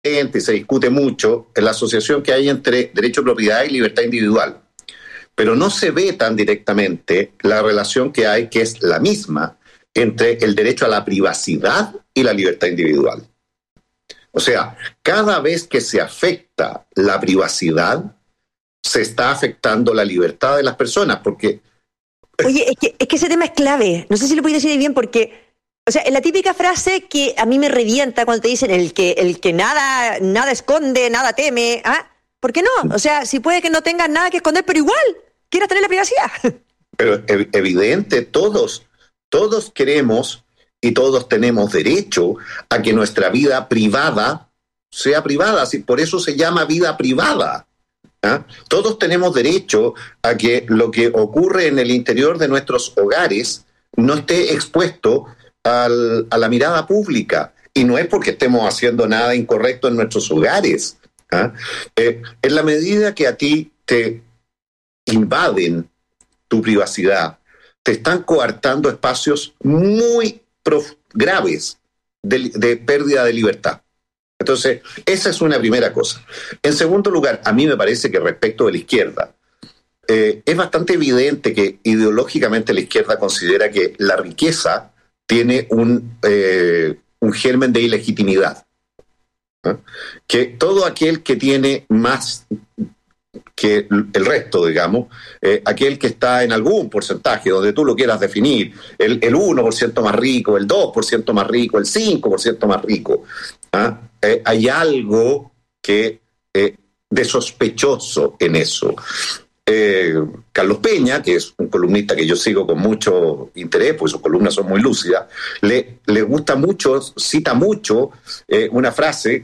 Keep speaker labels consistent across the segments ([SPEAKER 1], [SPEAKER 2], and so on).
[SPEAKER 1] se discute mucho en la asociación que hay entre derecho de propiedad y libertad individual. Pero no se ve tan directamente la relación que hay, que es la misma, entre el derecho a la privacidad y la libertad individual. O sea, cada vez que se afecta la privacidad, se está afectando la libertad de las personas, porque...
[SPEAKER 2] Oye, es que ese tema es clave. No sé si lo puedes decir bien, porque, o sea, es la típica frase que a mí me revienta cuando te dicen el que nada esconde, nada teme. ¿Ah? ¿Por qué no? O sea, si puede que no tengas nada que esconder, pero igual quieras tener la privacidad.
[SPEAKER 1] Pero evidente, todos queremos y todos tenemos derecho a que nuestra vida privada sea privada. Por eso se llama vida privada. ¿Ah? Todos tenemos derecho a que lo que ocurre en el interior de nuestros hogares no esté expuesto a la mirada pública. Y no es porque estemos haciendo nada incorrecto en nuestros hogares. ¿Ah? En la medida que a ti te invaden tu privacidad, te están coartando espacios muy graves de pérdida de libertad. Entonces, esa es una primera cosa. En segundo lugar, a mí me parece que respecto de la izquierda, es bastante evidente que ideológicamente la izquierda considera que la riqueza tiene un germen de ilegitimidad. ¿Eh? Que todo aquel que tiene más que el resto, digamos, aquel que está en algún porcentaje, donde tú lo quieras definir, el 1% más rico, el 2% más rico, el 5% más rico, ¿ah? Hay algo que de sospechoso en eso. Carlos Peña, que es un columnista que yo sigo con mucho interés, porque sus columnas son muy lúcidas, le gusta mucho, cita mucho una frase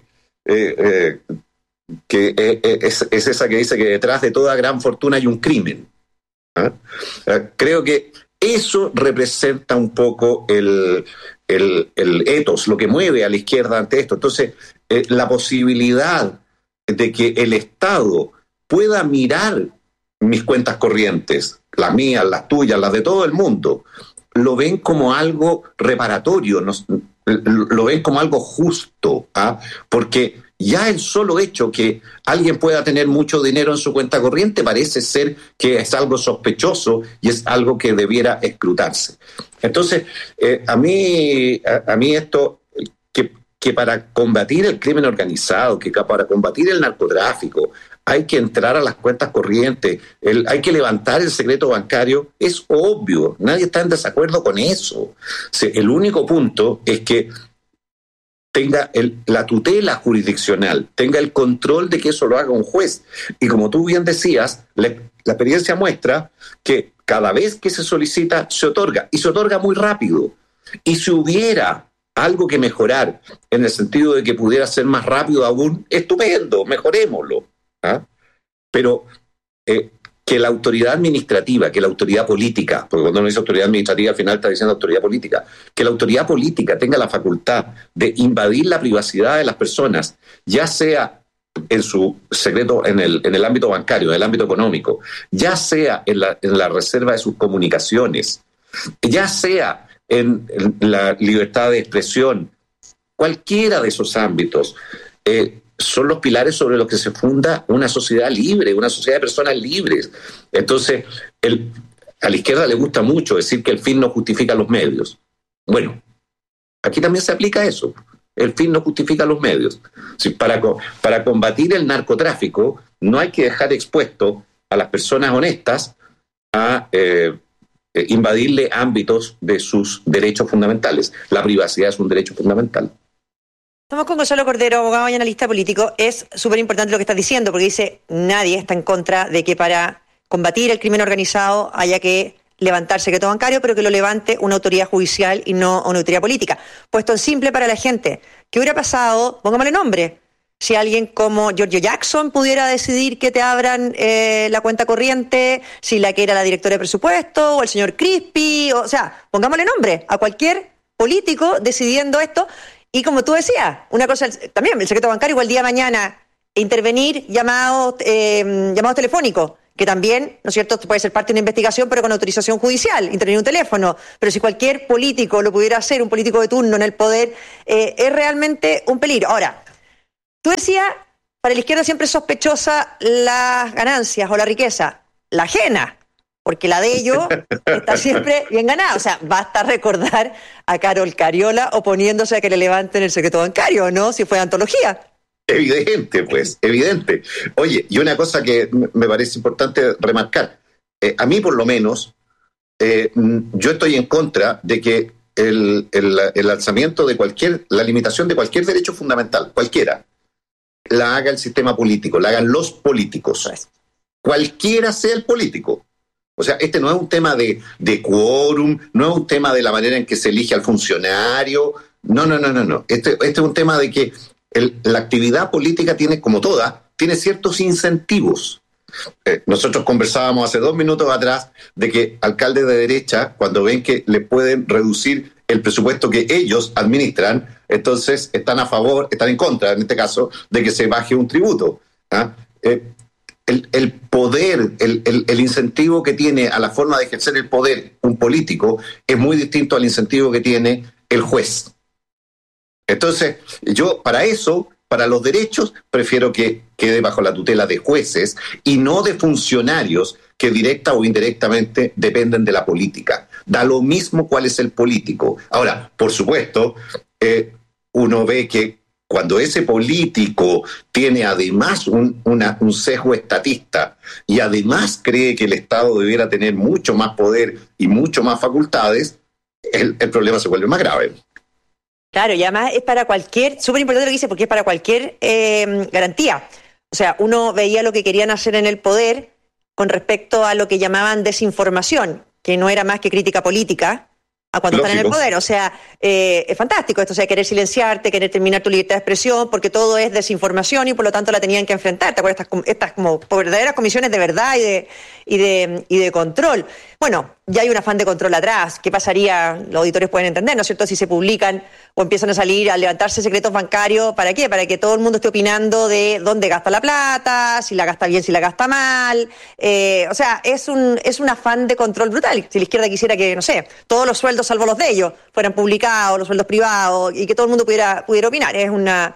[SPEAKER 1] que es esa que dice que detrás de toda gran fortuna hay un crimen. ¿Ah? Creo que eso representa un poco el ethos, lo que mueve a la izquierda ante esto. Entonces, la posibilidad de que el Estado pueda mirar mis cuentas corrientes, las mías, las tuyas, las de todo el mundo, lo ven como algo reparatorio, lo ven como algo justo, ¿ah? Porque ya el solo hecho que alguien pueda tener mucho dinero en su cuenta corriente parece ser que es algo sospechoso y es algo que debiera escrutarse. Entonces, a mí esto, que para combatir el crimen organizado, que para combatir el narcotráfico, hay que entrar a las cuentas corrientes, hay que levantar el secreto bancario, es obvio, nadie está en desacuerdo con eso. El único punto es que tenga la tutela jurisdiccional, tenga el control de que eso lo haga un juez. Y como tú bien decías, la experiencia muestra que cada vez que se solicita, se otorga, y se otorga muy rápido. Y si hubiera algo que mejorar, en el sentido de que pudiera ser más rápido aún, estupendo, mejorémoslo. ¿Ah? Pero que la autoridad administrativa, que la autoridad política, porque cuando uno dice autoridad administrativa al final está diciendo autoridad política, que la autoridad política tenga la facultad de invadir la privacidad de las personas, ya sea en su secreto, en el ámbito bancario, en el ámbito económico, ya sea en la reserva de sus comunicaciones, ya sea en la libertad de expresión, cualquiera de esos ámbitos, son los pilares sobre los que se funda una sociedad libre, una sociedad de personas libres. Entonces, a la izquierda le gusta mucho decir que el fin no justifica los medios. Bueno, aquí también se aplica eso. El fin no justifica los medios. Si para combatir el narcotráfico no hay que dejar expuesto a las personas honestas a invadirle ámbitos de sus derechos fundamentales. La privacidad es un derecho fundamental.
[SPEAKER 2] Estamos con Gonzalo Cordero, abogado y analista político. Es súper importante lo que estás diciendo, porque dice, nadie está en contra de que para combatir el crimen organizado haya que levantar secreto bancario, pero que lo levante una autoridad judicial y no una autoridad política. Puesto en simple para la gente, ¿qué hubiera pasado? Pongámosle nombre. Si alguien como Giorgio Jackson pudiera decidir que te abran la cuenta corriente, si la que era la directora de presupuesto, o el señor Crispi, o sea, pongámosle nombre a cualquier político decidiendo esto. Y como tú decías, una cosa también, el secreto bancario, igual día de mañana, intervenir llamados telefónicos, que también, ¿no es cierto?, puede ser parte de una investigación, pero con autorización judicial, intervenir un teléfono. Pero si cualquier político lo pudiera hacer, un político de turno en el poder, es realmente un peligro. Ahora, Tú decías, para la izquierda siempre es sospechosa las ganancias o la riqueza, la ajena, porque la de ellos está siempre bien ganada. O sea, basta recordar a Carol Cariola oponiéndose a que le levanten el secreto bancario, ¿no? Si fue antología.
[SPEAKER 1] Evidente, pues, evidente. Oye, y una cosa que me parece importante remarcar, a mí por lo menos, yo estoy en contra de que el lanzamiento de la limitación de cualquier derecho fundamental, cualquiera, la haga el sistema político, la hagan los políticos, cualquiera sea el político. O sea, este no es un tema de quórum, no es un tema de la manera en que se elige al funcionario, no. Este es un tema de que la actividad política tiene, como toda, tiene ciertos incentivos. Nosotros conversábamos hace 2 minutos atrás de que alcaldes de derecha, cuando ven que le pueden reducir el presupuesto que ellos administran, entonces están en contra, en este caso, de que se baje un tributo. El poder, el incentivo que tiene a la forma de ejercer el poder un político es muy distinto al incentivo que tiene el juez. Entonces, yo para los derechos, prefiero que quede bajo la tutela de jueces y no de funcionarios que directa o indirectamente dependen de la política. Da lo mismo cuál es el político. Ahora, por supuesto, uno ve que cuando ese político tiene además un sesgo estatista y además cree que el Estado debiera tener mucho más poder y mucho más facultades, el problema se vuelve más grave.
[SPEAKER 2] Claro, y además es para súper importante lo que dice, porque es para cualquier garantía. O sea, uno veía lo que querían hacer en el poder con respecto a lo que llamaban desinformación, que no era más que crítica política a cuando están en el poder. O sea, es fantástico esto, o sea, querer silenciarte, querer terminar tu libertad de expresión, porque todo es desinformación y por lo tanto la tenían que enfrentar. ¿Te acuerdas? Estas como verdaderas comisiones de verdad y de control. Bueno, ya hay un afán de control atrás. ¿Qué pasaría? Los auditores pueden entender, ¿no es cierto? Si se publican o empiezan a salir, a levantarse secretos bancarios, ¿para qué? Para que todo el mundo esté opinando de dónde gasta la plata, si la gasta bien, si la gasta mal. O sea, es un afán de control brutal. Si la izquierda quisiera que, no sé, todos los sueldos, salvo los de ellos, fueran publicados, los sueldos privados, y que todo el mundo pudiera opinar. Es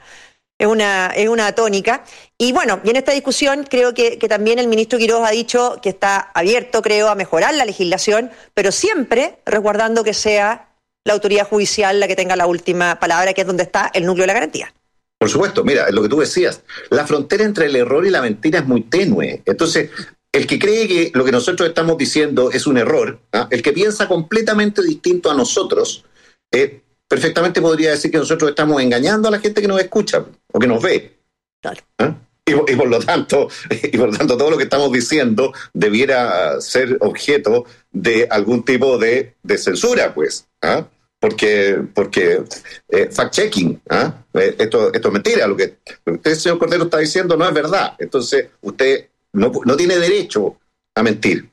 [SPEAKER 2] una tónica. Y bueno, y en esta discusión creo que también el ministro Quiroz ha dicho que está abierto, creo, a mejorar la legislación, pero siempre resguardando que sea la autoridad judicial la que tenga la última palabra, que es donde está el núcleo de la garantía.
[SPEAKER 1] Por supuesto, mira, lo que tú decías, la frontera entre el error y la mentira es muy tenue. Entonces, el que cree que lo que nosotros estamos diciendo es un error, el que piensa completamente distinto a nosotros, perfectamente podría decir que nosotros estamos engañando a la gente que nos escucha o que nos ve.
[SPEAKER 2] Claro.
[SPEAKER 1] Y por lo tanto, todo lo que estamos diciendo debiera ser objeto de algún tipo de censura, pues. Porque fact-checking, esto es mentira. Lo que usted, señor Cordero, está diciendo no es verdad. Entonces, usted no tiene derecho a mentir.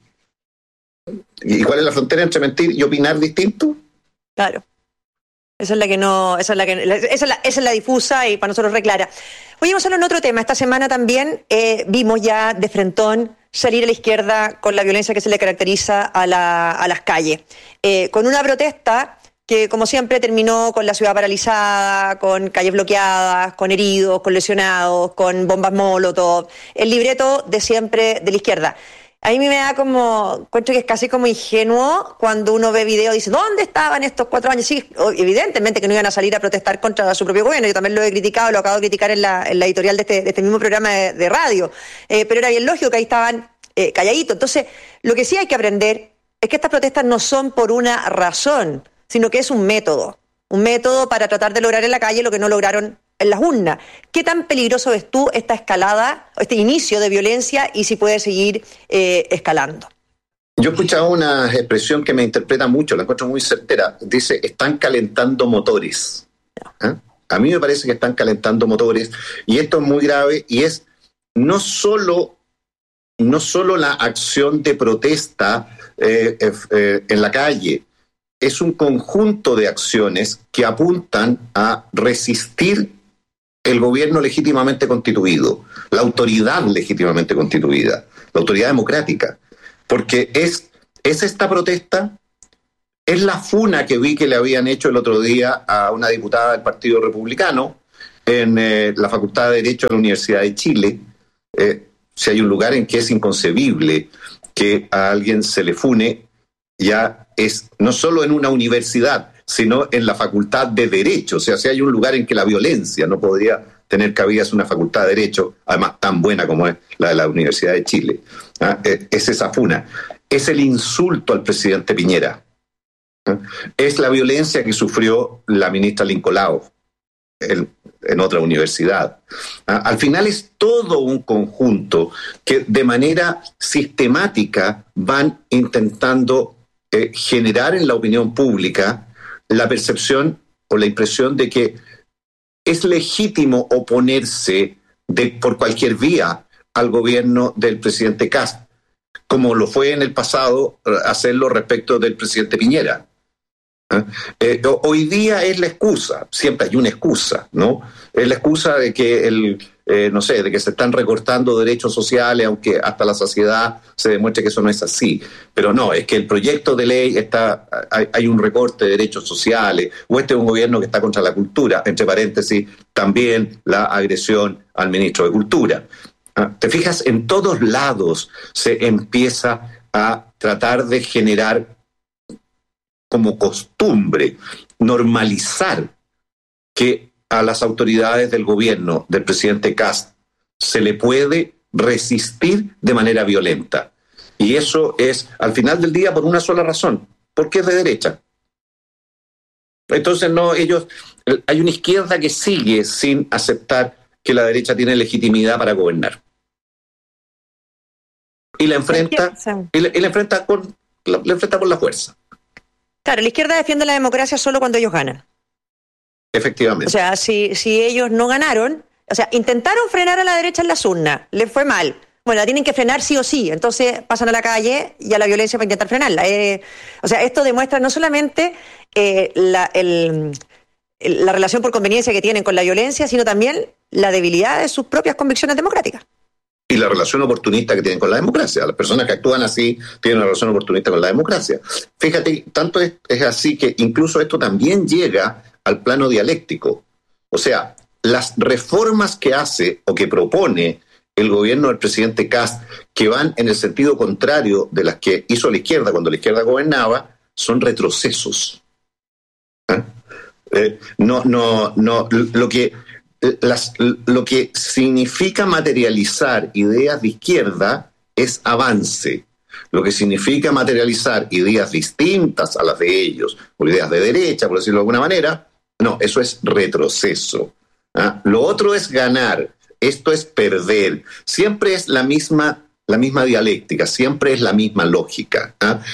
[SPEAKER 1] ¿Y cuál es la frontera entre mentir y opinar distinto?
[SPEAKER 2] Claro. Esa es la difusa y para nosotros reclara. Oye, vamos a hablar en otro tema. Esta semana también vimos ya de frentón salir a la izquierda con la violencia que se le caracteriza a las calles. Con una protesta que, como siempre, terminó con la ciudad paralizada, con calles bloqueadas, con heridos, con lesionados, con bombas molotov. El libreto de siempre de la izquierda. A mí me da encuentro que es casi como ingenuo cuando uno ve video y dice, ¿dónde estaban estos 4 años? Sí, evidentemente que no iban a salir a protestar contra su propio gobierno. Yo también lo he criticado, lo acabo de criticar en la editorial de este mismo programa de radio. Pero era bien lógico que ahí estaban calladitos. Entonces, lo que sí hay que aprender es que estas protestas no son por una razón, sino que es un método para tratar de lograr en la calle lo que no lograron en las urnas. ¿Qué tan peligroso ves tú esta escalada, este inicio de violencia y si puede seguir escalando?
[SPEAKER 1] Yo he escuchado una expresión que me interpreta mucho, la encuentro muy certera. Dice, están calentando motores. A mí me parece que están calentando motores y esto es muy grave y es no solo la acción de protesta en la calle, es un conjunto de acciones que apuntan a resistir el gobierno legítimamente constituido, la autoridad legítimamente constituida, la autoridad democrática. Porque es esta protesta, es la funa que vi que le habían hecho el otro día a una diputada del Partido Republicano, en la Facultad de Derecho de la Universidad de Chile, si hay un lugar en que es inconcebible que a alguien se le fune, ya es no solo en una universidad, sino en la Facultad de Derecho. O sea, si hay un lugar en que la violencia no podría tener cabida, es una Facultad de Derecho, además tan buena como es la de la Universidad de Chile. Es esa funa. Es el insulto al presidente Piñera. Es la violencia que sufrió la ministra Lincolao en otra universidad. Al final es todo un conjunto que de manera sistemática van intentando generar en la opinión pública la percepción o la impresión de que es legítimo oponerse por cualquier vía al gobierno del presidente Kast, como lo fue en el pasado hacerlo respecto del presidente Piñera. Hoy día es la excusa, siempre hay una excusa, ¿no? Es la excusa de que de que se están recortando derechos sociales, aunque hasta la saciedad se demuestre que eso no es así. Pero no, es que el proyecto de ley hay un recorte de derechos sociales, o este es un gobierno que está contra la cultura, entre paréntesis, también la agresión al ministro de Cultura. Te fijas, en todos lados se empieza a tratar de generar como costumbre, normalizar que a las autoridades del gobierno del presidente Kast se le puede resistir de manera violenta. Y eso es, al final del día, por una sola razón, porque es de derecha. Entonces, hay una izquierda que sigue sin aceptar que la derecha tiene legitimidad para gobernar. Y la enfrenta, por la fuerza.
[SPEAKER 2] Claro, la izquierda defiende la democracia solo cuando ellos ganan.
[SPEAKER 1] Efectivamente.
[SPEAKER 2] O sea, si ellos no ganaron, o sea, intentaron frenar a la derecha en las urnas, les fue mal. Bueno, la tienen que frenar sí o sí, entonces pasan a la calle y a la violencia para intentar frenarla. O sea, esto demuestra no solamente la relación por conveniencia que tienen con la violencia, sino también la debilidad de sus propias convicciones democráticas.
[SPEAKER 1] Y la relación oportunista que tienen con la democracia. Las personas que actúan así tienen una relación oportunista con la democracia. Fíjate, tanto es así que incluso esto también llega al plano dialéctico. O sea, las reformas que hace o que propone el gobierno del presidente Kast, que van en el sentido contrario de las que hizo la izquierda cuando la izquierda gobernaba, son retrocesos. Lo que significa materializar ideas de izquierda es avance. Lo que significa materializar ideas distintas a las de ellos, o ideas de derecha, por decirlo de alguna manera, no, eso es retroceso. Lo otro es ganar, esto es perder. Siempre es la misma dialéctica, siempre es la misma lógica.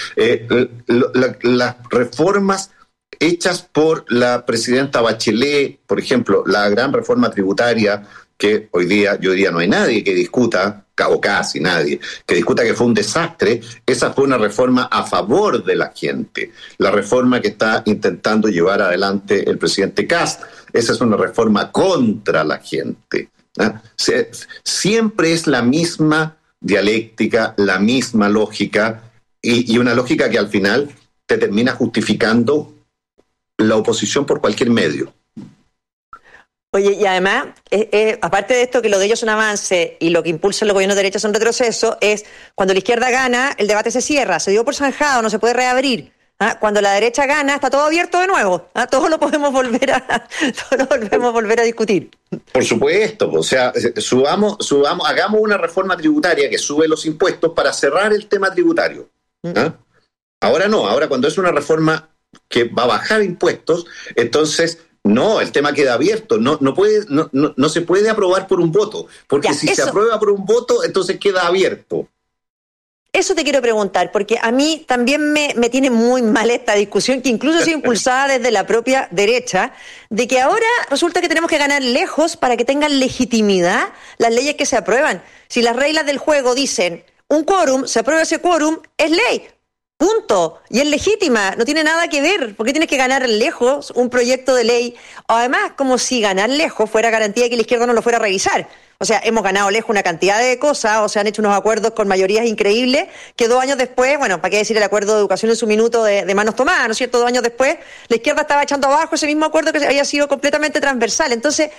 [SPEAKER 1] Las reformas hechas por la presidenta Bachelet, por ejemplo, la gran reforma tributaria que hoy día no hay nadie que discuta, o casi nadie, que discuta que fue un desastre. Esa fue una reforma a favor de la gente. La reforma que está intentando llevar adelante el presidente Kast, esa es una reforma contra la gente. Siempre es la misma dialéctica, la misma lógica, y una lógica que al final te termina justificando la oposición por cualquier medio.
[SPEAKER 2] Oye, y además, aparte de esto, que lo de ellos es un avance y lo que impulsa el gobierno de derecha es un retroceso, es cuando la izquierda gana, el debate se cierra, se dio por zanjado, no se puede reabrir. Cuando la derecha gana, está todo abierto de nuevo. Todo lo podemos volver a discutir.
[SPEAKER 1] Por supuesto, o sea, hagamos una reforma tributaria que sube los impuestos para cerrar el tema tributario. Ahora no, ahora cuando es una reforma que va a bajar impuestos, entonces no, el tema queda abierto, no se puede aprobar por un voto, porque si se aprueba por un voto, entonces queda abierto.
[SPEAKER 2] Eso te quiero preguntar, porque a mí también me tiene muy mal esta discusión, que incluso ha sido impulsada desde la propia derecha, de que ahora resulta que tenemos que ganar lejos para que tengan legitimidad las leyes que se aprueban. Si las reglas del juego dicen un quórum, se aprueba ese quórum, es ley. Punto. Y es legítima, no tiene nada que ver. ¿Por qué tienes que ganar lejos un proyecto de ley? Además, como si ganar lejos fuera garantía de que la izquierda no lo fuera a revisar. O sea, hemos ganado lejos una cantidad de cosas, o se han hecho unos acuerdos con mayorías increíbles, que 2 años después, bueno, ¿para qué decir el acuerdo de educación en su minuto de manos tomadas, ¿no es cierto? 2 años después, la izquierda estaba echando abajo ese mismo acuerdo que había sido completamente transversal. Entonces,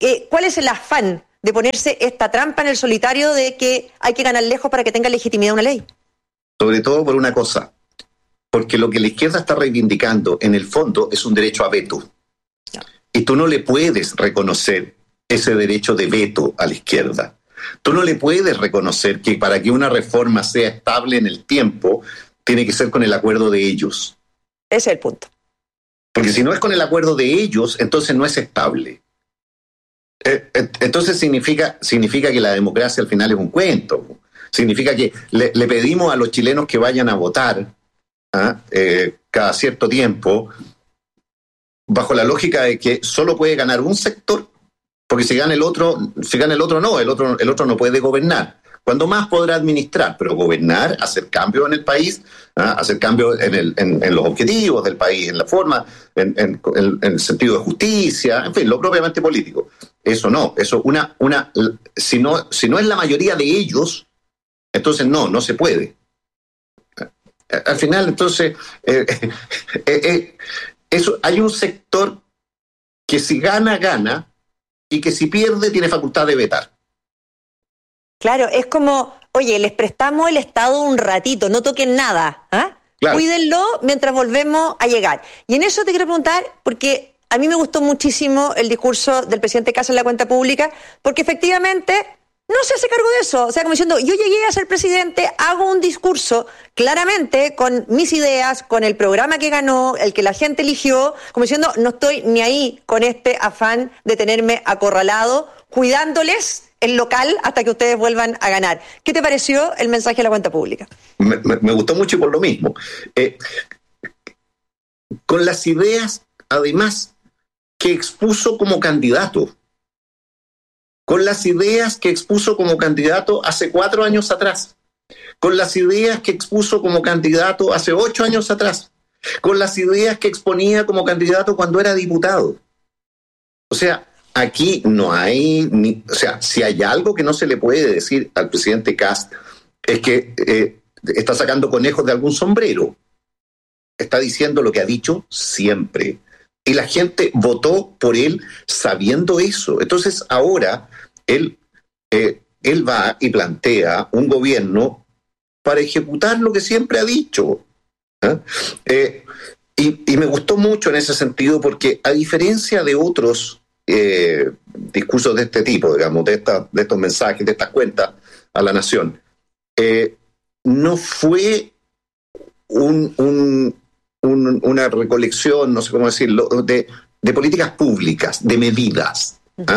[SPEAKER 2] ¿Cuál es el afán de ponerse esta trampa en el solitario de que hay que ganar lejos para que tenga legitimidad una ley?
[SPEAKER 1] Sobre todo por una cosa, porque lo que la izquierda está reivindicando en el fondo es un derecho a veto. Y tú no le puedes reconocer ese derecho de veto a la izquierda. Tú no le puedes reconocer que para que una reforma sea estable en el tiempo, tiene que ser con el acuerdo de ellos.
[SPEAKER 2] Ese es el punto.
[SPEAKER 1] Porque si no es con el acuerdo de ellos, entonces no es estable. Entonces significa que la democracia al final es un cuento. Significa que le pedimos a los chilenos que vayan a votar cada cierto tiempo, bajo la lógica de que solo puede ganar un sector, porque si gana el otro no, el otro no puede gobernar. Cuando más podrá administrar, pero gobernar, hacer cambios en el país, hacer cambios en los objetivos del país, en la forma, en el sentido de justicia, en fin, lo propiamente político. Eso no, si no es la mayoría de ellos, entonces no se puede. Al final, entonces, hay un sector que si gana, gana, y que si pierde, tiene facultad de vetar.
[SPEAKER 2] Claro, es como, oye, les prestamos el Estado un ratito, no toquen nada, Claro. Cuídenlo mientras volvemos a llegar. Y en eso te quiero preguntar, porque a mí me gustó muchísimo el discurso del presidente Kast en la cuenta pública, porque efectivamente no se hace cargo de eso. O sea, como diciendo, yo llegué a ser presidente, hago un discurso claramente con mis ideas, con el programa que ganó, el que la gente eligió, como diciendo, no estoy ni ahí con este afán de tenerme acorralado, cuidándoles el local hasta que ustedes vuelvan a ganar. ¿Qué te pareció el mensaje de la cuenta pública?
[SPEAKER 1] Me gustó mucho y por lo mismo. Con las ideas, además, que expuso como candidato. Con las ideas que expuso como candidato hace 4 años atrás. Con las ideas que expuso como candidato hace 8 años atrás. Con las ideas que exponía como candidato cuando era diputado. O sea, aquí no hay, si hay algo que no se le puede decir al presidente Kast es que está sacando conejos de algún sombrero. Está diciendo lo que ha dicho siempre. Y la gente votó por él sabiendo eso. Entonces ahora él va y plantea un gobierno para ejecutar lo que siempre ha dicho. Y me gustó mucho en ese sentido porque a diferencia de otros discursos de este tipo, digamos, de estos mensajes, de estas cuentas a la nación, no fue una recolección, no sé cómo decirlo, de políticas públicas, de medidas.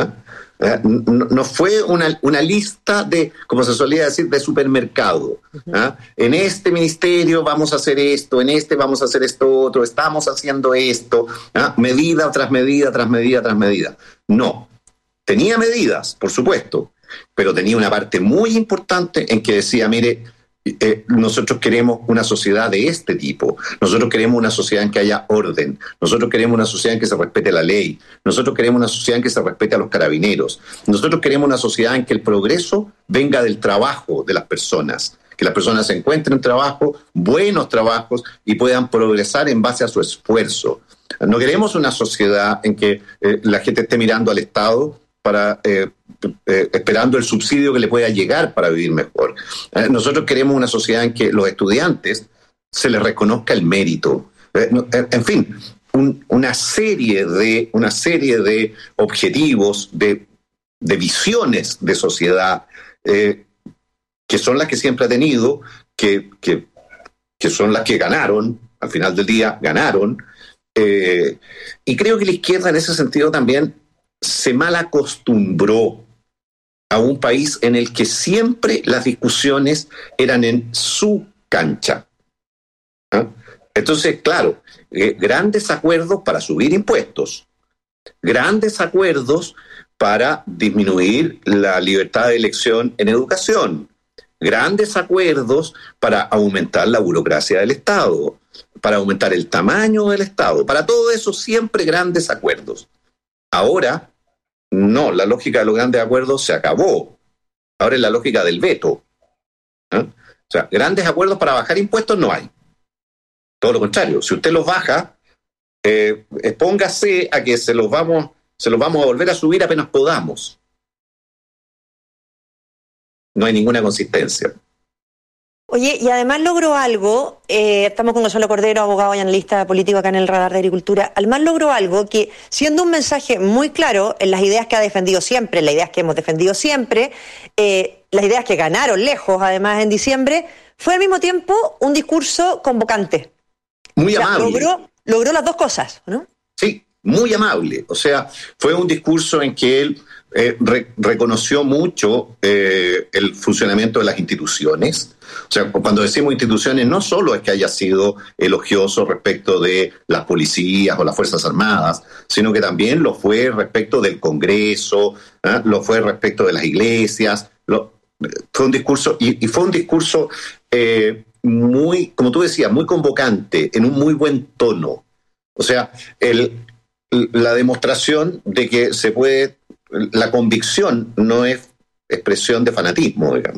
[SPEAKER 1] No fue una lista de, como se solía decir, de supermercado. En este ministerio vamos a hacer esto, en este vamos a hacer esto otro, estamos haciendo esto, medida tras medida, tras medida, tras medida. No. Tenía medidas, por supuesto, pero tenía una parte muy importante en que decía, mire, nosotros queremos una sociedad de este tipo, nosotros queremos una sociedad en que haya orden, nosotros queremos una sociedad en que se respete la ley, nosotros queremos una sociedad en que se respete a los carabineros, nosotros queremos una sociedad en que el progreso venga del trabajo de las personas, que las personas encuentren trabajo, buenos trabajos y puedan progresar en base a su esfuerzo. No queremos una sociedad en que la gente esté mirando al Estado para esperando el subsidio que le pueda llegar para vivir mejor. Nosotros queremos una sociedad en que los estudiantes se les reconozca el mérito. En fin, una serie de objetivos, de visiones de sociedad que son las que siempre ha tenido, que son las que ganaron, al final del día ganaron, y creo que la izquierda en ese sentido también se mal acostumbró a un país en el que siempre las discusiones eran en su cancha. Entonces, claro, grandes acuerdos para subir impuestos, grandes acuerdos para disminuir la libertad de elección en educación, grandes acuerdos para aumentar la burocracia del Estado, para aumentar el tamaño del Estado, para todo eso siempre grandes acuerdos. Ahora, no, la lógica de los grandes acuerdos se acabó. Ahora es la lógica del veto. O sea, grandes acuerdos para bajar impuestos no hay. Todo lo contrario, si usted los baja, expóngase a que se los vamos se los vamos a volver a subir apenas podamos. No hay ninguna consistencia.
[SPEAKER 2] Oye, y además logró algo, estamos con Gonzalo Cordero, abogado y analista político acá en el Radar de Agricultura, además logró algo que, siendo un mensaje muy claro en las ideas que ha defendido siempre, en las ideas que hemos defendido siempre, las ideas que ganaron lejos además en diciembre, fue al mismo tiempo un discurso convocante.
[SPEAKER 1] Muy amable.
[SPEAKER 2] Logró las dos cosas, ¿no?
[SPEAKER 1] Sí, muy amable. O sea, fue un discurso en que él reconoció mucho el funcionamiento de las instituciones. O sea, cuando decimos instituciones, no solo es que haya sido elogioso respecto de las policías o las Fuerzas Armadas, sino que también lo fue respecto del Congreso, lo fue respecto de las iglesias. Fue un discurso, y fue un discurso muy, como tú decías, muy convocante, en un muy buen tono. O sea, la demostración de que se puede, la convicción no es expresión de fanatismo, digamos.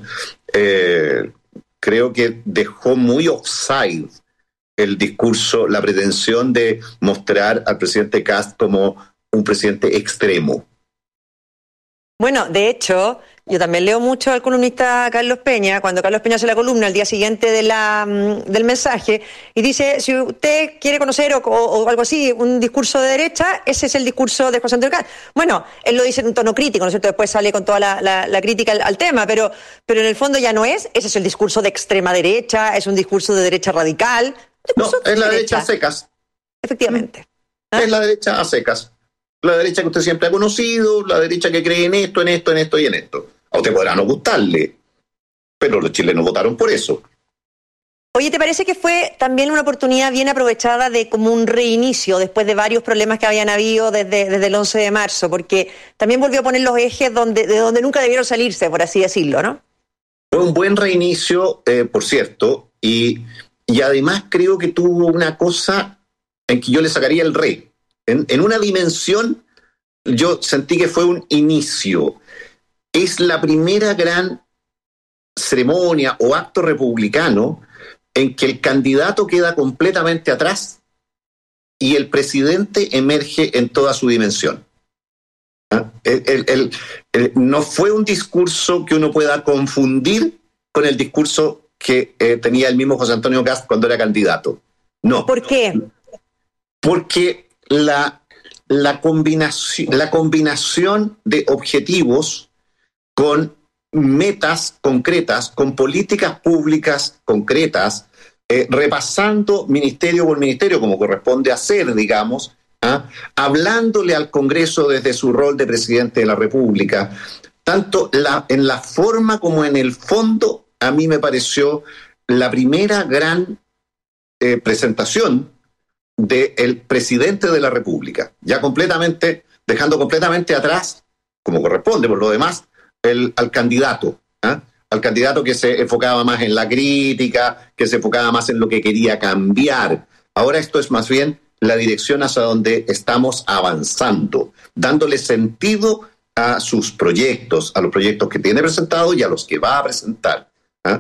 [SPEAKER 1] Creo que dejó muy offside el discurso, la pretensión de mostrar al presidente Kast como un presidente extremo.
[SPEAKER 2] Bueno, de hecho, yo también leo mucho al columnista Carlos Peña, cuando Carlos Peña hace la columna al día siguiente del mensaje, y dice, si usted quiere conocer o algo así, un discurso de derecha, ese es el discurso de José Antonio Kast. Bueno, él lo dice en un tono crítico, ¿no es cierto? Después sale con toda la crítica al tema, pero en el fondo ya no es, ese es el discurso de extrema derecha, es un discurso de derecha radical.
[SPEAKER 1] No, es la derecha a secas.
[SPEAKER 2] Efectivamente.
[SPEAKER 1] Es la derecha a secas. La derecha que usted siempre ha conocido, la derecha que cree en esto, en esto, en esto y en esto. A usted podrá no gustarle, pero los chilenos votaron por eso.
[SPEAKER 2] Oye, ¿te parece que fue también una oportunidad bien aprovechada de como un reinicio después de varios problemas que habían habido desde el 11 de marzo? Porque también volvió a poner los ejes de donde nunca debieron salirse, por así decirlo, ¿no?
[SPEAKER 1] Fue un buen reinicio, por cierto, y además creo que tuvo una cosa en que yo le sacaría el re. En una dimensión yo sentí que fue un inicio. Es la primera gran ceremonia o acto republicano en que el candidato queda completamente atrás y el presidente emerge en toda su dimensión. No fue un discurso que uno pueda confundir con el discurso que tenía el mismo José Antonio Kast cuando era candidato. No.
[SPEAKER 2] ¿Por qué?
[SPEAKER 1] Porque la combinación de objetivos con metas concretas, con políticas públicas concretas, repasando ministerio por ministerio, como corresponde hacer, digamos, hablándole al Congreso desde su rol de presidente de la República, tanto en la forma como en el fondo, a mí me pareció la primera gran presentación del presidente de la República, ya completamente, dejando completamente atrás, como corresponde por lo demás, al candidato, al candidato que se enfocaba más en la crítica, que se enfocaba más en lo que quería cambiar. Ahora esto es más bien la dirección hacia donde estamos avanzando, dándole sentido a sus proyectos, a los proyectos que tiene presentado y a los que va a presentar.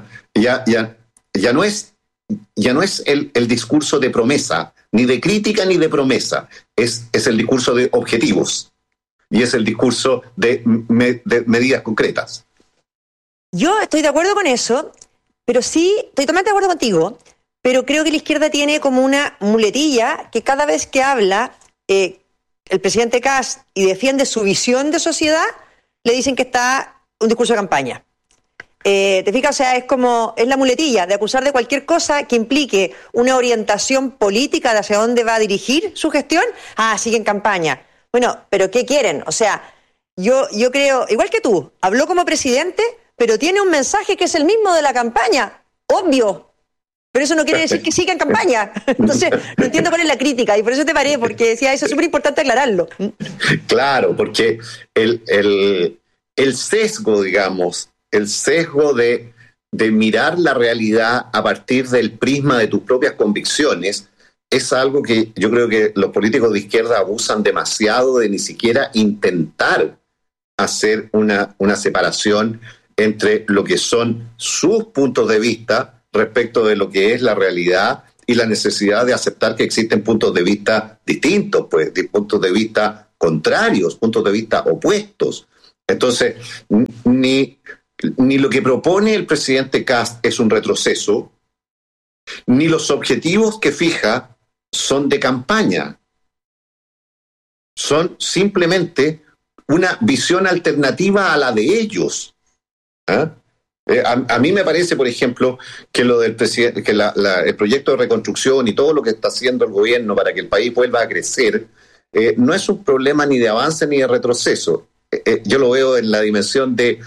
[SPEAKER 1] Ya no es el discurso de promesa, ni de crítica ni de promesa, es el discurso de objetivos y es el discurso de medidas concretas.
[SPEAKER 2] Yo estoy de acuerdo con eso, pero sí, estoy totalmente de acuerdo contigo, pero creo que la izquierda tiene como una muletilla que cada vez que habla el presidente Kast y defiende su visión de sociedad, le dicen que está un discurso de campaña. ¿Te fijas? O sea, es la muletilla de acusar de cualquier cosa que implique una orientación política de hacia dónde va a dirigir su gestión. Sigue en campaña. Bueno, ¿pero qué quieren? O sea, yo creo, igual que tú, habló como presidente, pero tiene un mensaje que es el mismo de la campaña. Obvio. Pero eso no quiere decir que siga en campaña. Entonces, no entiendo cuál es la crítica y por eso te paré, porque decía, eso es súper importante aclararlo.
[SPEAKER 1] Claro, porque el sesgo, digamos, el sesgo de mirar la realidad a partir del prisma de tus propias convicciones es algo que yo creo que los políticos de izquierda abusan demasiado de ni siquiera intentar hacer una separación entre lo que son sus puntos de vista respecto de lo que es la realidad y la necesidad de aceptar que existen puntos de vista distintos, pues, de puntos de vista contrarios, puntos de vista opuestos. Entonces, ni lo que propone el presidente Kast es un retroceso, ni los objetivos que fija son de campaña. Son simplemente una visión alternativa a la de ellos. ¿Ah? A mí me parece, por ejemplo, que lo del presidente, que el proyecto de reconstrucción y todo lo que está haciendo el gobierno para que el país vuelva a crecer, no es un problema ni de avance ni de retroceso. Yo lo veo en la dimensión de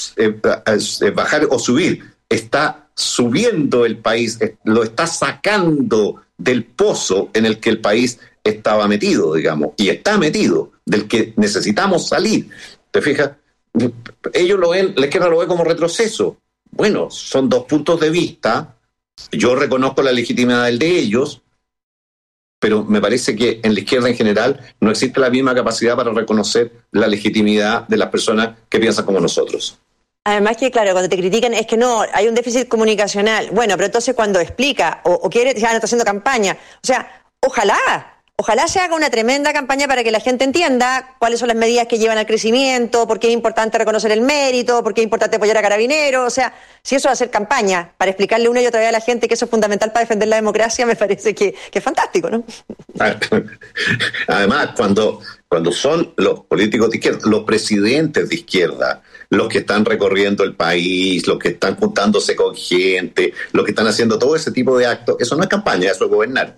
[SPEAKER 1] bajar o subir. Está subiendo el país, lo está sacando del pozo en el que el país estaba metido, digamos, y está metido, del que necesitamos salir. ¿Te fijas? Ellos lo ven, la izquierda lo ve como retroceso. Bueno, son dos puntos de vista. Yo reconozco la legitimidad del de ellos, pero me parece que en la izquierda en general no existe la misma capacidad para reconocer la legitimidad de las personas que piensan como nosotros.
[SPEAKER 2] Además que, claro, cuando te critican es que no, hay un déficit comunicacional. Bueno, pero entonces cuando explica o quiere, ya no está haciendo campaña. O sea, ojalá se haga una tremenda campaña para que la gente entienda cuáles son las medidas que llevan al crecimiento, por qué es importante reconocer el mérito, por qué es importante apoyar a Carabineros. O sea, si eso va a ser campaña para explicarle una y otra vez a la gente que eso es fundamental para defender la democracia, me parece que es fantástico, ¿no?
[SPEAKER 1] Además, cuando son los políticos de izquierda, los presidentes de izquierda, los que están recorriendo el país, los que están juntándose con gente, los que están haciendo todo ese tipo de actos, eso no es campaña, eso es gobernar.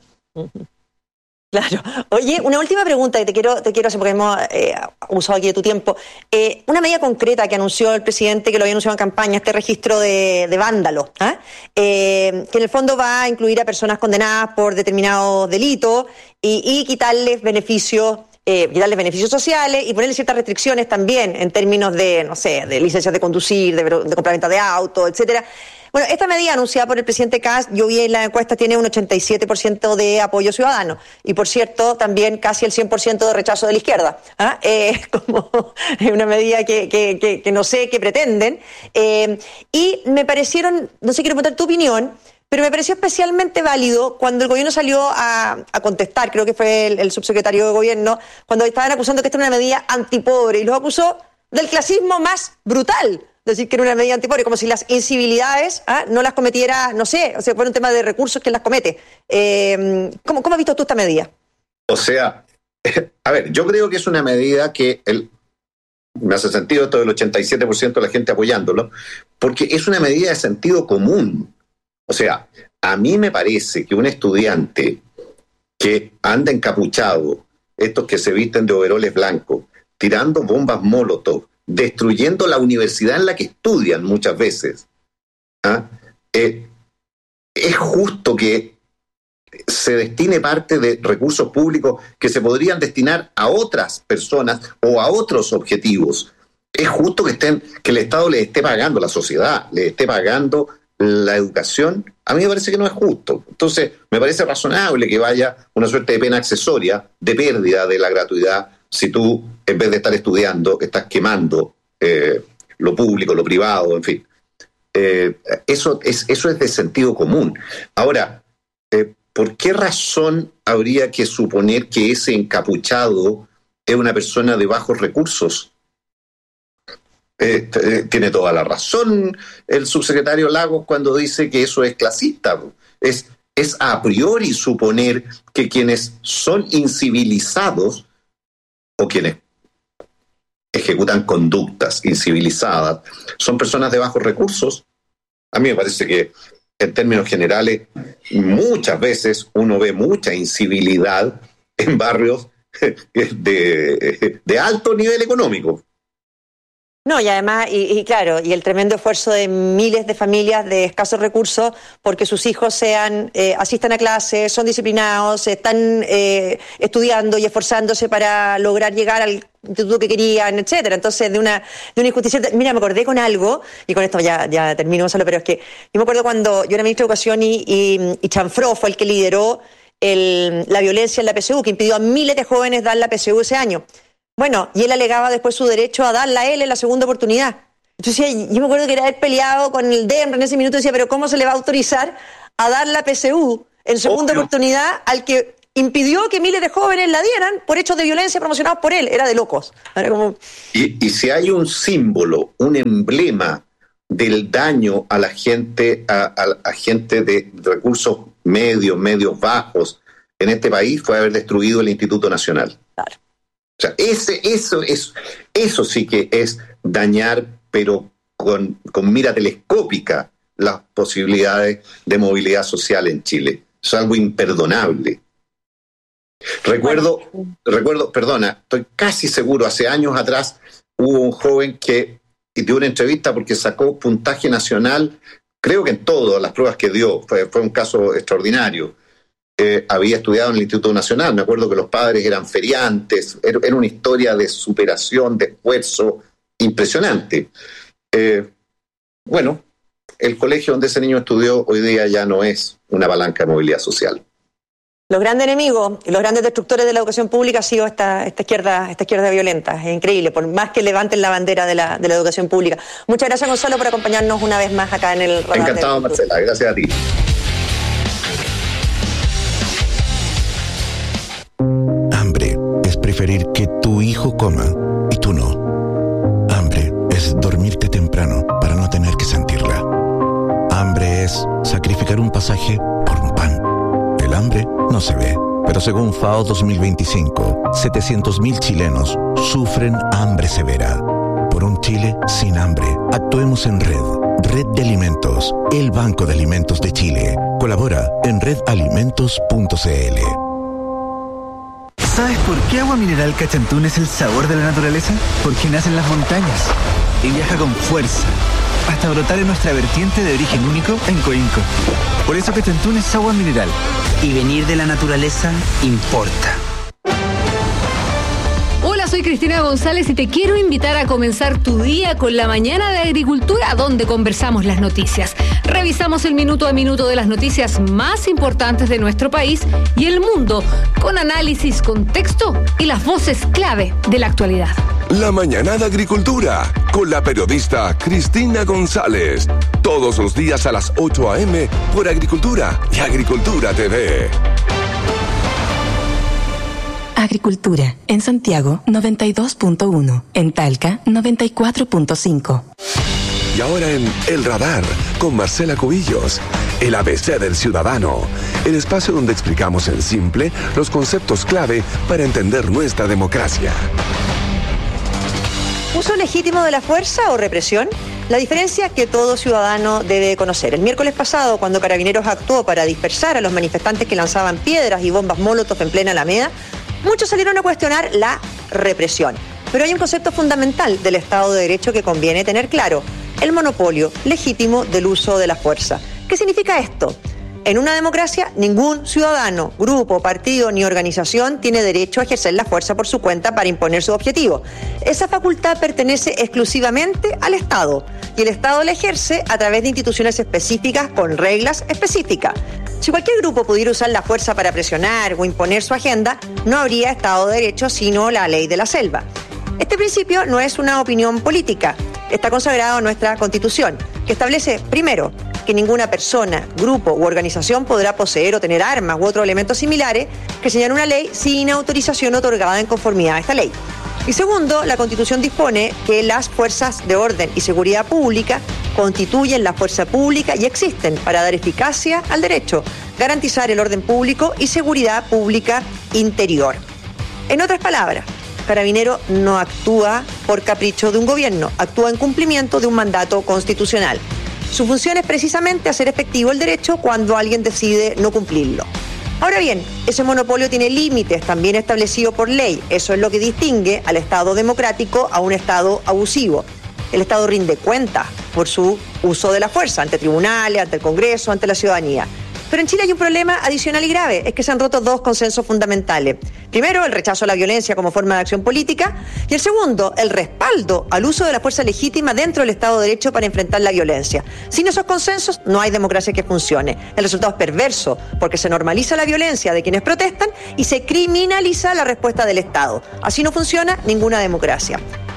[SPEAKER 2] Claro. Oye, una última pregunta que te quiero hacer, porque hemos usado aquí de tu tiempo. Una medida concreta que anunció el presidente, que lo había anunciado en campaña, este registro de vándalos, que en el fondo va a incluir a personas condenadas por determinados delitos y quitarles beneficios sociales y ponerle ciertas restricciones también en términos de, no sé, de licencias de conducir, de compraventa de autos, etcétera. Bueno, esta medida anunciada por el presidente Kast, yo vi en la encuesta, tiene un 87% de apoyo ciudadano. Y por cierto, también casi el 100% de rechazo de la izquierda. Como una medida que no sé qué pretenden. Y me parecieron, no sé, quiero preguntar tu opinión, pero me pareció especialmente válido cuando el gobierno salió a contestar, creo que fue el subsecretario de gobierno, cuando estaban acusando que esta era una medida antipobre, y los acusó del clasismo más brutal. Decir que era una medida antipobre, como si las incivilidades no las cometiera, no sé, o sea, fuera un tema de recursos que las comete. ¿Cómo has visto tú esta medida?
[SPEAKER 1] O sea, a ver, yo creo que es una medida que me hace sentido esto del 87% de la gente apoyándolo, porque es una medida de sentido común. O sea, a mí me parece que un estudiante que anda encapuchado, estos que se visten de overoles blancos, tirando bombas Molotov, destruyendo la universidad en la que estudian muchas veces, es justo que se destine parte de recursos públicos que se podrían destinar a otras personas o a otros objetivos. Es justo que el Estado les esté pagando, la sociedad les esté pagando la educación. A mí me parece que no es justo. Entonces, me parece razonable que vaya una suerte de pena accesoria, de pérdida de la gratuidad, si tú, en vez de estar estudiando, estás quemando lo público, lo privado, en fin. Eso es de sentido común. Ahora, ¿por qué razón habría que suponer que ese encapuchado es una persona de bajos recursos? Tiene toda la razón el subsecretario Lagos cuando dice que eso es clasista. Es a priori suponer que quienes son incivilizados o quienes ejecutan conductas incivilizadas son personas de bajos recursos. A mí me parece que en términos generales muchas veces uno ve mucha incivilidad en barrios de alto nivel económico.
[SPEAKER 2] No, y además, y claro, y el tremendo esfuerzo de miles de familias de escasos recursos porque sus hijos asistan a clases, son disciplinados, están estudiando y esforzándose para lograr llegar al instituto que querían, etcétera. Entonces, de una injusticia. Mira, me acordé con algo, y con esto ya termino, Gonzalo, pero es que yo me acuerdo cuando yo era ministro de Educación y Chanfró fue el que lideró la violencia en la PSU, que impidió a miles de jóvenes dar la PSU ese año. Bueno, y él alegaba después su derecho a darla a él en la segunda oportunidad. Entonces, yo me acuerdo que era haber peleado con el DEMRE en ese minuto y decía, pero ¿cómo se le va a autorizar a dar la PSU en segunda oportunidad al que impidió que miles de jóvenes la dieran por hechos de violencia promocionados por él. Era de locos. Era como...
[SPEAKER 1] y si hay un símbolo, un emblema del daño a la gente, a gente de recursos medios bajos en este país, fue haber destruido el Instituto Nacional.
[SPEAKER 2] Claro.
[SPEAKER 1] O sea, eso sí que es dañar, pero con mira telescópica, las posibilidades de movilidad social en Chile. Es algo imperdonable. Recuerdo, perdona, estoy casi seguro, hace años atrás hubo un joven que dio una entrevista porque sacó puntaje nacional, creo que en todas las pruebas que dio, fue un caso extraordinario. Había estudiado en el Instituto Nacional, me acuerdo que los padres eran feriantes, era una historia de superación, de esfuerzo impresionante. Bueno, el colegio donde ese niño estudió hoy día ya no es una palanca de movilidad social.
[SPEAKER 2] Los grandes enemigos y los grandes destructores de la educación pública ha sido esta izquierda violenta. Es increíble, por más que levanten la bandera de la educación pública. Muchas gracias, Gonzalo, por acompañarnos una vez más acá en el Radar.
[SPEAKER 1] Encantado, Marcela, gracias a ti.
[SPEAKER 3] Hambre es preferir que tu hijo coma y tú no. Hambre es dormirte temprano para no tener que sentirla. Hambre es sacrificar un pasaje por un pan. El hambre no se ve, pero según FAO 2025, 700.000 chilenos sufren hambre severa. Por un Chile sin hambre, actuemos en Red de Alimentos, el Banco de Alimentos de Chile. Colabora en redalimentos.cl.
[SPEAKER 4] ¿Sabes por qué Agua Mineral Cachantún es el sabor de la naturaleza? Porque nace en las montañas y viaja con fuerza hasta brotar en nuestra vertiente de origen único en Coinco. Por eso Cachantún es agua mineral.
[SPEAKER 5] Y venir de la naturaleza importa.
[SPEAKER 6] Hola, soy Cristina González y te quiero invitar a comenzar tu día con la Mañana de Agricultura, donde conversamos las noticias. Revisamos el minuto a minuto de las noticias más importantes de nuestro país y el mundo, con análisis, contexto y las voces clave de la actualidad.
[SPEAKER 7] La Mañana de Agricultura, con la periodista Cristina González. Todos los días a las 8 a.m. por Agricultura y Agricultura TV.
[SPEAKER 8] Agricultura, en Santiago 92.1, en Talca 94.5.
[SPEAKER 7] Y ahora en El Radar, con Marcela Cubillos, el ABC del ciudadano, el espacio donde explicamos en simple los conceptos clave para entender nuestra democracia.
[SPEAKER 2] ¿Uso legítimo de la fuerza o represión? La diferencia que todo ciudadano debe conocer. El miércoles pasado, cuando Carabineros actuó para dispersar a los manifestantes que lanzaban piedras y bombas Molotov en plena Alameda, muchos salieron a cuestionar la represión. Pero hay un concepto fundamental del Estado de Derecho que conviene tener claro: el monopolio legítimo del uso de la fuerza. ¿Qué significa esto? En una democracia, ningún ciudadano, grupo, partido ni organización tiene derecho a ejercer la fuerza por su cuenta para imponer su objetivo. Esa facultad pertenece exclusivamente al Estado, y el Estado la ejerce a través de instituciones específicas con reglas específicas. Si cualquier grupo pudiera usar la fuerza para presionar o imponer su agenda, no habría Estado de Derecho sino la ley de la selva. Este principio no es una opinión política, está consagrado en nuestra Constitución, que establece, primero, que ninguna persona, grupo u organización podrá poseer o tener armas u otros elementos similares que señala una ley sin autorización otorgada en conformidad a esta ley. Y segundo, la Constitución dispone que las fuerzas de orden y seguridad pública constituyen la fuerza pública y existen para dar eficacia al derecho, garantizar el orden público y seguridad pública interior. En otras palabras, Carabinero no actúa por capricho de un gobierno, actúa en cumplimiento de un mandato constitucional. Su función es precisamente hacer efectivo el derecho cuando alguien decide no cumplirlo. Ahora bien, ese monopolio tiene límites también establecidos por ley. Eso es lo que distingue al Estado democrático a un Estado abusivo. El Estado rinde cuentas por su uso de la fuerza ante tribunales, ante el Congreso, ante la ciudadanía. Pero en Chile hay un problema adicional y grave, es que se han roto dos consensos fundamentales. Primero, el rechazo a la violencia como forma de acción política, y el segundo, el respaldo al uso de la fuerza legítima dentro del Estado de Derecho para enfrentar la violencia. Sin esos consensos no hay democracia que funcione. El resultado es perverso, porque se normaliza la violencia de quienes protestan y se criminaliza la respuesta del Estado. Así no funciona ninguna democracia.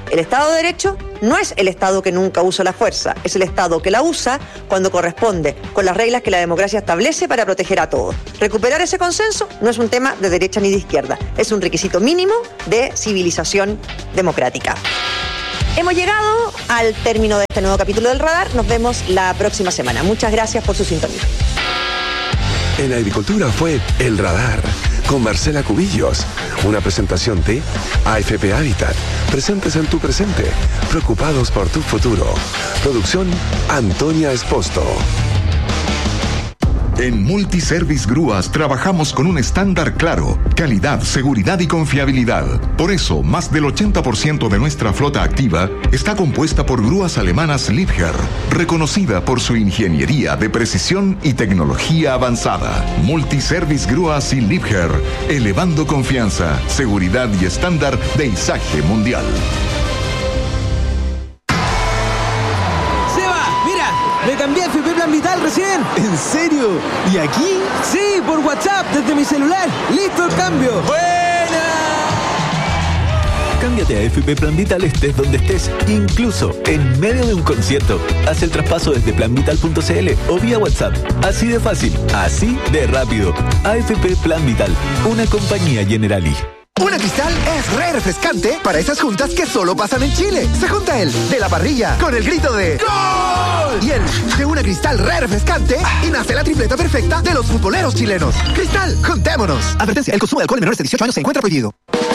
[SPEAKER 2] El Estado de Derecho no es el Estado que nunca usa la fuerza, es el Estado que la usa cuando corresponde, con las reglas que la democracia establece para proteger a todos. Recuperar ese consenso no es un tema de derecha ni de izquierda, es un requisito mínimo de civilización democrática. Hemos llegado al término de este nuevo capítulo del Radar. Nos vemos la próxima semana. Muchas gracias por su sintonía.
[SPEAKER 7] En Agricultura fue El Radar, con Marcela Cubillos. Una presentación de AFP Habitat. Presentes en tu presente. Preocupados por tu futuro. Producción Antonia Esposto.
[SPEAKER 9] En Multiservice Grúas trabajamos con un estándar claro, calidad, seguridad y confiabilidad. Por eso, más del 80% de nuestra flota activa está compuesta por grúas alemanas Liebherr, reconocida por su ingeniería de precisión y tecnología avanzada. Multiservice Grúas y Liebherr, elevando confianza, seguridad y estándar de izaje mundial.
[SPEAKER 10] Me cambié a FP Plan Vital recién.
[SPEAKER 4] ¿En serio? ¿Y aquí?
[SPEAKER 10] Sí, por WhatsApp, desde mi celular. ¡Listo el cambio!
[SPEAKER 4] ¡Buena! Cámbiate a FP Plan Vital estés donde estés, incluso en medio de un concierto. Haz el traspaso desde planvital.cl o vía WhatsApp. Así de fácil, así de rápido. AFP Plan Vital, una compañía Generali.
[SPEAKER 11] Una Cristal es re refrescante para esas juntas que solo pasan en Chile. Se junta el de la parrilla con el grito de ¡Gol! Y el de una Cristal re refrescante y nace la tripleta perfecta de los futboleros chilenos. Cristal, juntémonos. Advertencia, el consumo de alcohol en menores de 18 años se encuentra prohibido.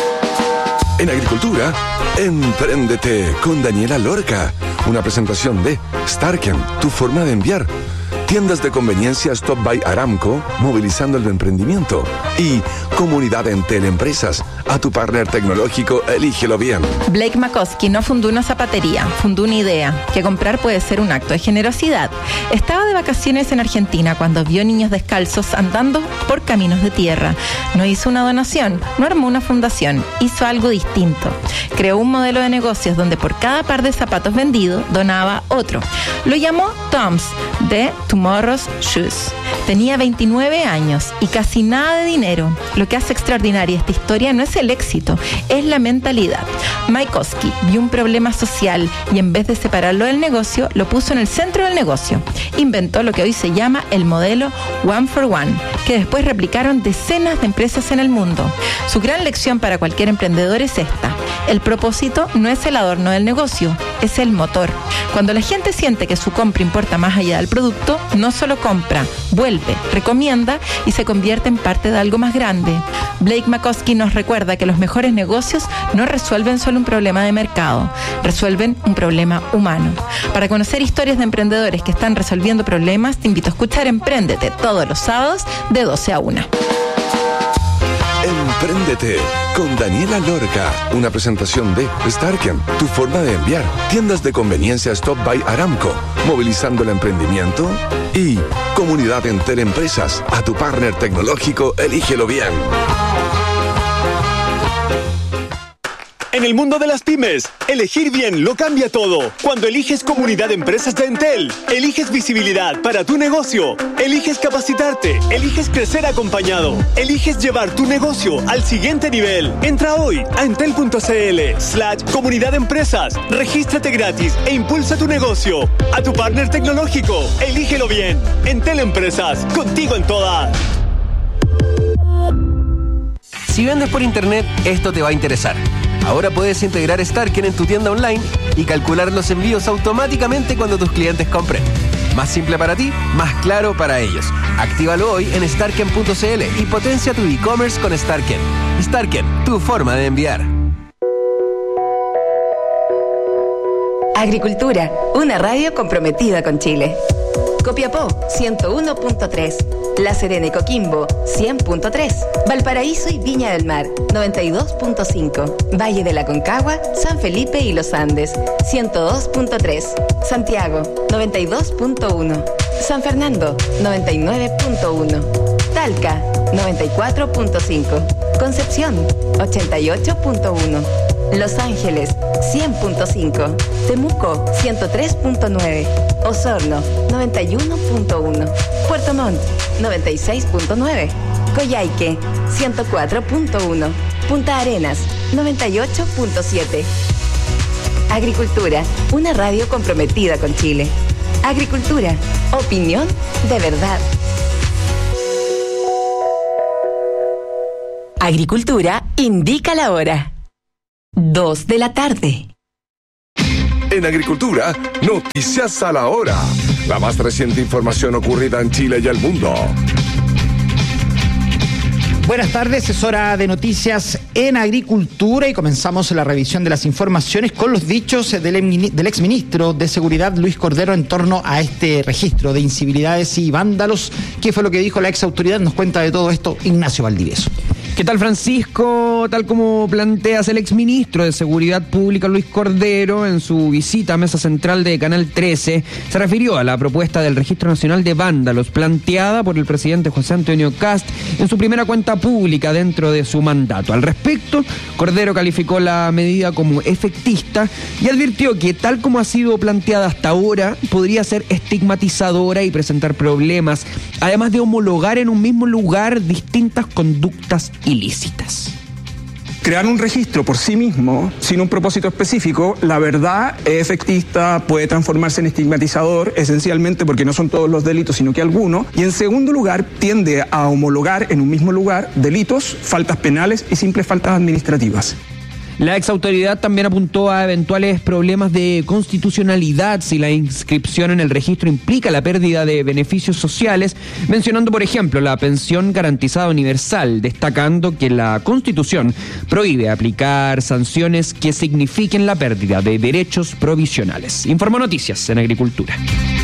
[SPEAKER 7] En Agricultura, Empréndete con Daniela Lorca. Una presentación de Starken, tu forma de enviar. Tiendas de conveniencia Stop by Aramco, movilizando el emprendimiento. Y Comunidad Entel Empresas. A tu partner tecnológico, elígelo bien.
[SPEAKER 12] Blake McCoskey no fundó una zapatería, fundó una idea, que comprar puede ser un acto de generosidad. Estaba de vacaciones en Argentina cuando vio niños descalzos andando por caminos de tierra. No hizo una donación, no armó una fundación, hizo algo distinto. Creó un modelo de negocios donde por cada par de zapatos vendido, donaba otro. Lo llamó Tom's, de Tomorrow's Shoes. Tenía 29 años y casi nada de dinero. Lo que hace extraordinaria esta historia no es el éxito, es la mentalidad. Mike Oski vio un problema social y en vez de separarlo del negocio, lo puso en el centro del negocio. Inventó lo que hoy se llama el modelo One for One, que después replicaron decenas de empresas en el mundo. Su gran lección para cualquier emprendedor es esta: el propósito no es el adorno del negocio, es el motor. Cuando la gente siente que su compra importa más allá del producto, no solo compra, vuelve, recomienda y se convierte en parte de algo más grande. Blake McCoskey nos recuerda que los mejores negocios no resuelven solo un problema de mercado, resuelven un problema humano. Para conocer historias de emprendedores que están resolviendo problemas, te invito a escuchar Empréndete todos los sábados de 12 a 1.
[SPEAKER 7] Empréndete con Daniela Lorca. Una presentación de Starken, tu forma de enviar. Tiendas de conveniencia Stop by Aramco, movilizando el emprendimiento. Y Comunidad Entel Empresas. A tu partner tecnológico, elígelo bien.
[SPEAKER 13] En el mundo de las pymes, elegir bien lo cambia todo. Cuando eliges Comunidad de Empresas de Entel, eliges visibilidad para tu negocio, eliges capacitarte, eliges crecer acompañado, eliges llevar tu negocio al siguiente nivel. Entra hoy a entel.cl/Comunidad de Empresas, regístrate gratis e impulsa tu negocio. A tu partner tecnológico, elígelo bien. Entel Empresas, contigo en todas.
[SPEAKER 10] Si vendes por internet, esto te va a interesar. Ahora puedes integrar Starken en tu tienda online y calcular los envíos automáticamente cuando tus clientes compren. Más simple para ti, más claro para ellos. Actívalo hoy en starken.cl y potencia tu e-commerce con Starken. Starken, tu forma de enviar.
[SPEAKER 8] Agricultura, una radio comprometida con Chile. Copiapó, 101.3. La Serena y Coquimbo, 100.3. Valparaíso y Viña del Mar, 92.5. Valle de la Concagua, San Felipe y Los Andes, 102.3. Santiago, 92.1. San Fernando, 99.1. Talca, 94.5. Concepción, 88.1. Los Ángeles, 100.5. Temuco, 103.9. Osorno, 91.1. Puerto Montt, 96.9. Coyhaique, 104.1. Punta Arenas, 98.7. Agricultura, una radio comprometida con Chile. Agricultura, opinión de verdad. Agricultura indica la hora. 2 de la tarde.
[SPEAKER 7] En Agricultura, noticias a la hora. La más reciente información ocurrida en Chile y el mundo.
[SPEAKER 14] Buenas tardes, es hora de noticias en Agricultura y comenzamos la revisión de las informaciones con los dichos del exministro de Seguridad Luis Cordero en torno a este registro de incivilidades y vándalos. ¿Qué fue lo que dijo la exautoridad? Nos cuenta de todo esto Ignacio Valdivieso.
[SPEAKER 15] ¿Qué tal, Francisco? Tal como planteas, el exministro de Seguridad Pública Luis Cordero en su visita a Mesa Central de Canal 13 se refirió a la propuesta del Registro Nacional de Vándalos planteada por el presidente José Antonio Kast en su primera cuenta pública dentro de su mandato. Al respecto, Cordero calificó la medida como efectista y advirtió que tal como ha sido planteada hasta ahora podría ser estigmatizadora y presentar problemas, además de homologar en un mismo lugar distintas conductas ilícitas.
[SPEAKER 16] Crear un registro por sí mismo, sin un propósito específico, la verdad es efectista, puede transformarse en estigmatizador, esencialmente porque no son todos los delitos, sino que algunos. Y en segundo lugar, tiende a homologar en un mismo lugar delitos, faltas penales y simples faltas administrativas.
[SPEAKER 15] La exautoridad también apuntó a eventuales problemas de constitucionalidad si la inscripción en el registro implica la pérdida de beneficios sociales, mencionando, por ejemplo, la pensión garantizada universal, destacando que la Constitución prohíbe aplicar sanciones que signifiquen la pérdida de derechos provisionales. Informó Noticias en Agricultura.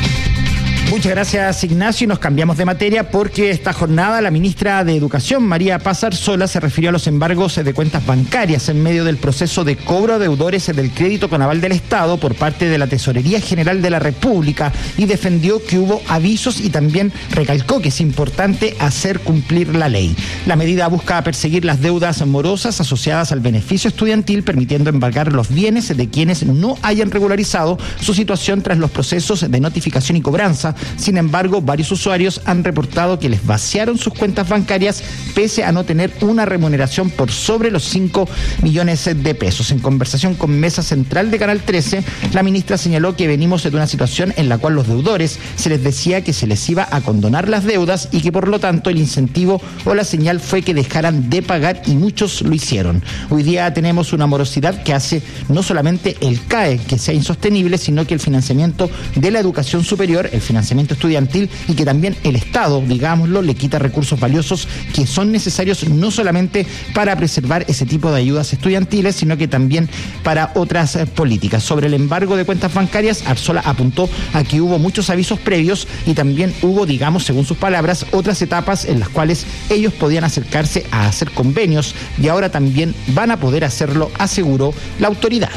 [SPEAKER 14] Muchas gracias, Ignacio, y nos cambiamos de materia porque esta jornada la ministra de Educación, María Paz Arzola, se refirió a los embargos de cuentas bancarias en medio del proceso de cobro a deudores del crédito con aval del Estado por parte de la Tesorería General de la República y defendió que hubo avisos y también recalcó que es importante hacer cumplir la ley. La medida busca perseguir las deudas morosas asociadas al beneficio estudiantil, permitiendo embargar los bienes de quienes no hayan regularizado su situación tras los procesos de notificación y cobranza. Sin embargo, varios usuarios han reportado que les vaciaron sus cuentas bancarias pese a no tener una remuneración por sobre los 5 millones de pesos. En conversación con Mesa Central de Canal 13, la ministra señaló que venimos de una situación en la cual los deudores se les decía que se les iba a condonar las deudas y que por lo tanto el incentivo o la señal fue que dejaran de pagar y muchos lo hicieron. Hoy día tenemos una morosidad que hace no solamente el CAE que sea insostenible, sino que el financiamiento de la educación superior, el financiamiento estudiantil y que también el Estado, digámoslo, le quita recursos valiosos que son necesarios no solamente para preservar ese tipo de ayudas estudiantiles, sino que también para otras políticas. Sobre el embargo de cuentas bancarias, Arzola apuntó a que hubo muchos avisos previos y también hubo, digamos, según sus palabras, otras etapas en las cuales ellos podían acercarse a hacer convenios y ahora también van a poder hacerlo, aseguró la autoridad.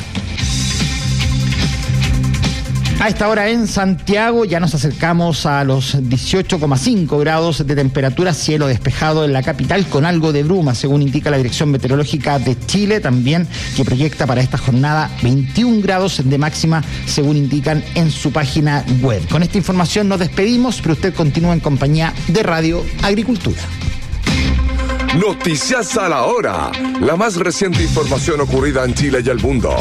[SPEAKER 14] A esta hora en Santiago ya nos acercamos a los 18,5 grados de temperatura, cielo despejado en la capital con algo de bruma, según indica la Dirección Meteorológica de Chile, también que proyecta para esta jornada 21 grados de máxima, según indican en su página web. Con esta información nos despedimos, pero usted continúa en compañía de Radio Agricultura.
[SPEAKER 7] Noticias a la hora, la más reciente información ocurrida en Chile y el mundo.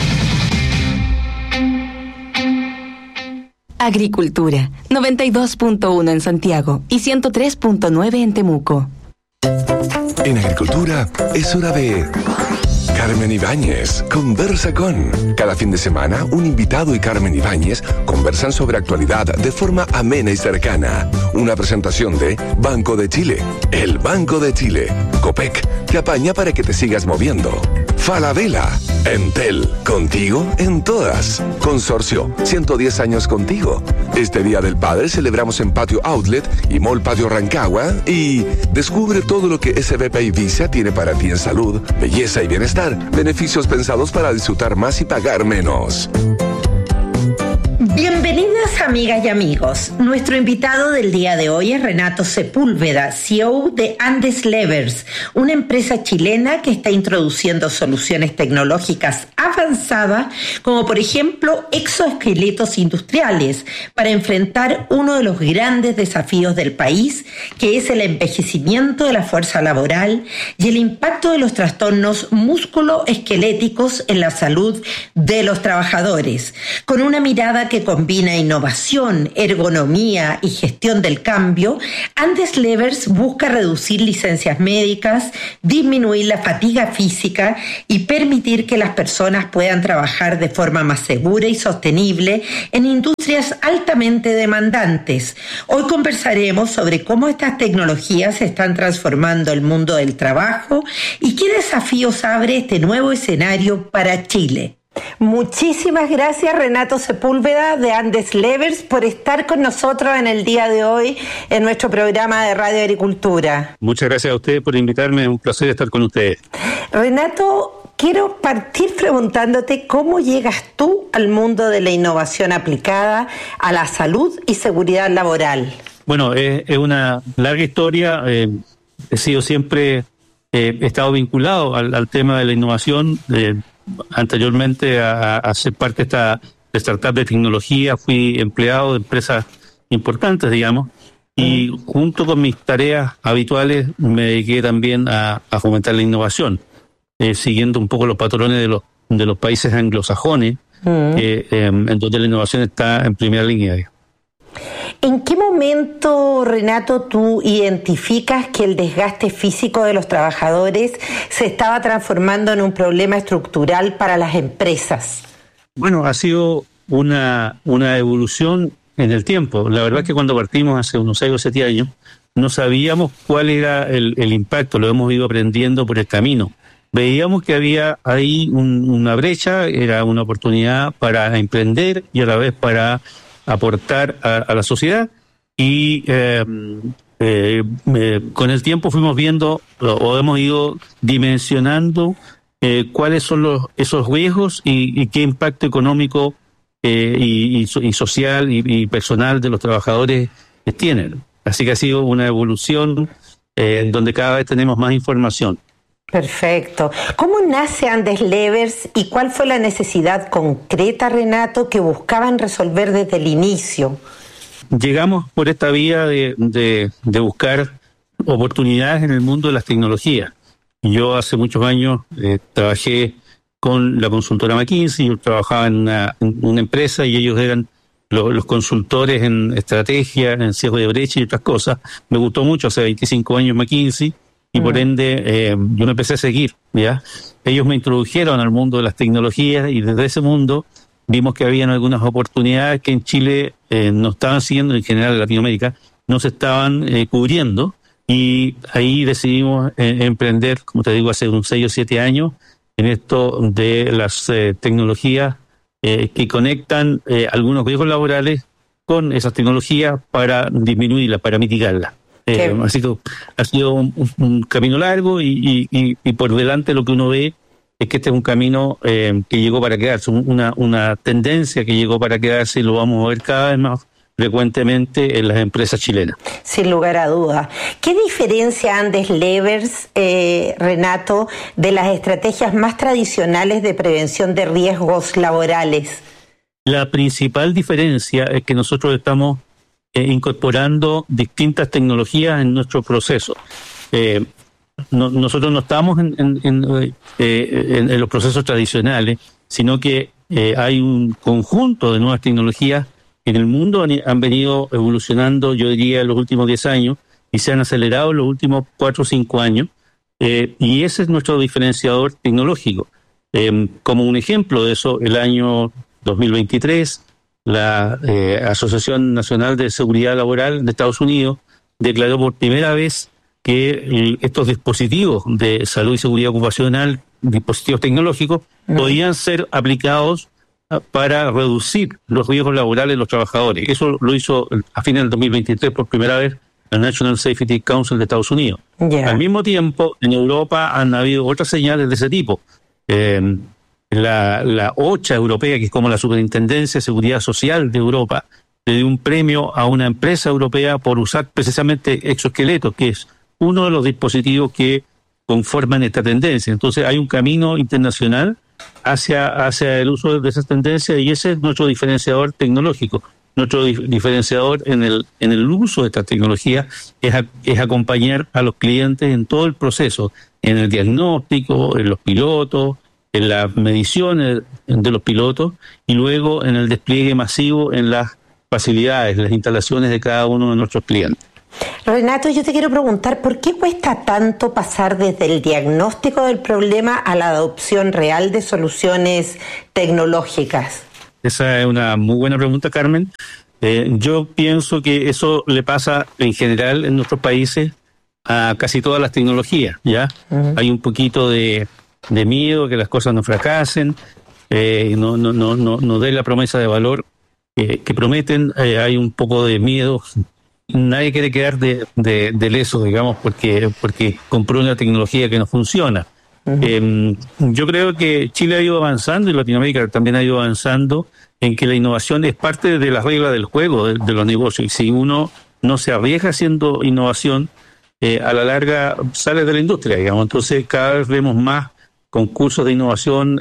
[SPEAKER 8] Agricultura, 92.1 en Santiago y 103.9 en Temuco.
[SPEAKER 7] En Agricultura es hora de Carmen Ibáñez conversa con. Cada fin de semana, un invitado y Carmen Ibáñez conversan sobre actualidad de forma amena y cercana. Una presentación de Banco de Chile, el Banco de Chile. Copec, te apaña para que te sigas moviendo. Falabella, Entel, contigo en todas. Consorcio, 110 años contigo. Este Día del Padre celebramos en Patio Outlet y Mall Patio Rancagua y descubre todo lo que SBP y Visa tiene para ti en salud, belleza y bienestar. Beneficios pensados para disfrutar más y pagar menos.
[SPEAKER 17] Bienvenidas amigas y amigos, nuestro invitado del día de hoy es Renato Sepúlveda, CEO de Andes Levers, una empresa chilena que está introduciendo soluciones tecnológicas avanzadas, como por ejemplo exoesqueletos industriales, para enfrentar uno de los grandes desafíos del país, que es el envejecimiento de la fuerza laboral y el impacto de los trastornos músculo-esqueléticos en la salud de los trabajadores, con una mirada que combina innovación, ergonomía y gestión del cambio. Andes Levers busca reducir licencias médicas, disminuir la fatiga física y permitir que las personas puedan trabajar de forma más segura y sostenible en industrias altamente demandantes. Hoy conversaremos sobre cómo estas tecnologías están transformando el mundo del trabajo y qué desafíos abre este nuevo escenario para Chile. Muchísimas gracias, Renato Sepúlveda de Andes Levers, por estar con nosotros en el día de hoy en nuestro programa de Radio Agricultura.
[SPEAKER 18] Muchas gracias a ustedes por invitarme, es un placer estar con ustedes.
[SPEAKER 17] Renato, quiero partir preguntándote cómo llegas tú al mundo de la innovación aplicada a la salud y seguridad laboral.
[SPEAKER 18] Bueno, es una larga historia, he sido siempre, he estado vinculado al tema de la innovación. Anteriormente a ser parte de esta startup de tecnología, fui empleado de empresas importantes, digamos, y junto con mis tareas habituales me dediqué también a fomentar la innovación, siguiendo un poco los patrones de los países anglosajones, en donde la innovación está en primera línea.
[SPEAKER 17] ¿En qué momento, Renato, tú identificas que el desgaste físico de los trabajadores se estaba transformando en un problema estructural para las empresas?
[SPEAKER 18] Bueno, ha sido una evolución en el tiempo. La verdad es que cuando partimos hace unos 6 o 7 años, no sabíamos cuál era el impacto, lo hemos ido aprendiendo por el camino. Veíamos que había ahí una brecha, era una oportunidad para emprender y a la vez para aportar a la sociedad, y con el tiempo fuimos viendo o hemos ido dimensionando cuáles son esos riesgos y qué impacto económico y social y personal de los trabajadores tienen. Así que ha sido una evolución en donde cada vez tenemos más información.
[SPEAKER 17] Perfecto. ¿Cómo nace Andes Levers y cuál fue la necesidad concreta, Renato, que buscaban resolver desde el inicio?
[SPEAKER 18] Llegamos por esta vía de buscar oportunidades en el mundo de las tecnologías. Yo hace muchos años trabajé con la consultora McKinsey, yo trabajaba en una empresa y ellos eran los consultores en estrategia, en cierre de brecha y otras cosas. Me gustó mucho, hace 25 años McKinsey. Y por ende, yo me empecé a seguir, ¿ya? Ellos me introdujeron al mundo de las tecnologías y desde ese mundo vimos que habían algunas oportunidades que en Chile no estaban siguiendo, en general en Latinoamérica, no se estaban cubriendo, y ahí decidimos emprender, como te digo, hace unos 6 o 7 años, en esto de las tecnologías que conectan algunos riesgos laborales con esas tecnologías para disminuirlas, para mitigarlas. Así que ha sido un camino largo y por delante lo que uno ve es que este es un camino que llegó para quedarse, una tendencia que llegó para quedarse, y lo vamos a ver cada vez más frecuentemente en las empresas chilenas.
[SPEAKER 17] Sin lugar a dudas. ¿Qué diferencia Andes Levers, Renato, de las estrategias más tradicionales de prevención de riesgos laborales?
[SPEAKER 18] La principal diferencia es que nosotros estamos incorporando distintas tecnologías en nuestro proceso. Nosotros no estamos en los procesos tradicionales, sino que hay un conjunto de nuevas tecnologías que en el mundo han venido evolucionando, yo diría, en los últimos 10 años, y se han acelerado en los últimos 4 o 5 años, y ese es nuestro diferenciador tecnológico. Como un ejemplo de eso, el año 2023, la Asociación Nacional de Seguridad Laboral de Estados Unidos declaró por primera vez que estos dispositivos de salud y seguridad ocupacional, dispositivos tecnológicos, podían ser aplicados para reducir los riesgos laborales de los trabajadores. Eso lo hizo a fines del 2023 por primera vez la National Safety Council de Estados Unidos. Al mismo tiempo, en Europa han habido otras señales de ese tipo. La OCHA europea, que es como la Superintendencia de Seguridad Social de Europa, le dio un premio a una empresa europea por usar precisamente exoesqueletos, que es uno de los dispositivos que conforman esta tendencia. Entonces hay un camino internacional hacia el uso de esas tendencias, y ese es nuestro diferenciador tecnológico. Nuestro diferenciador en el uso de esta tecnología es acompañar a los clientes en todo el proceso, en el diagnóstico, en los pilotos, en las mediciones de los pilotos, y luego en el despliegue masivo en las facilidades, las instalaciones de cada uno de nuestros clientes.
[SPEAKER 17] Renato, yo te quiero preguntar, ¿por qué cuesta tanto pasar desde el diagnóstico del problema a la adopción real de soluciones tecnológicas?
[SPEAKER 18] Esa es una muy buena pregunta, Carmen. Yo pienso que eso le pasa en general en nuestros países a casi todas las tecnologías, ¿ya? Hay un poquito de miedo que las cosas no fracasen, no den la promesa de valor que prometen, hay un poco de miedo. Nadie quiere quedar de leso, digamos, porque compró una tecnología que no funciona. Yo creo que Chile ha ido avanzando y Latinoamérica también ha ido avanzando en que la innovación es parte de las reglas del juego de los negocios, y si uno no se arriesga haciendo innovación, a la larga sale de la industria, digamos. Entonces cada vez vemos más concursos de innovación,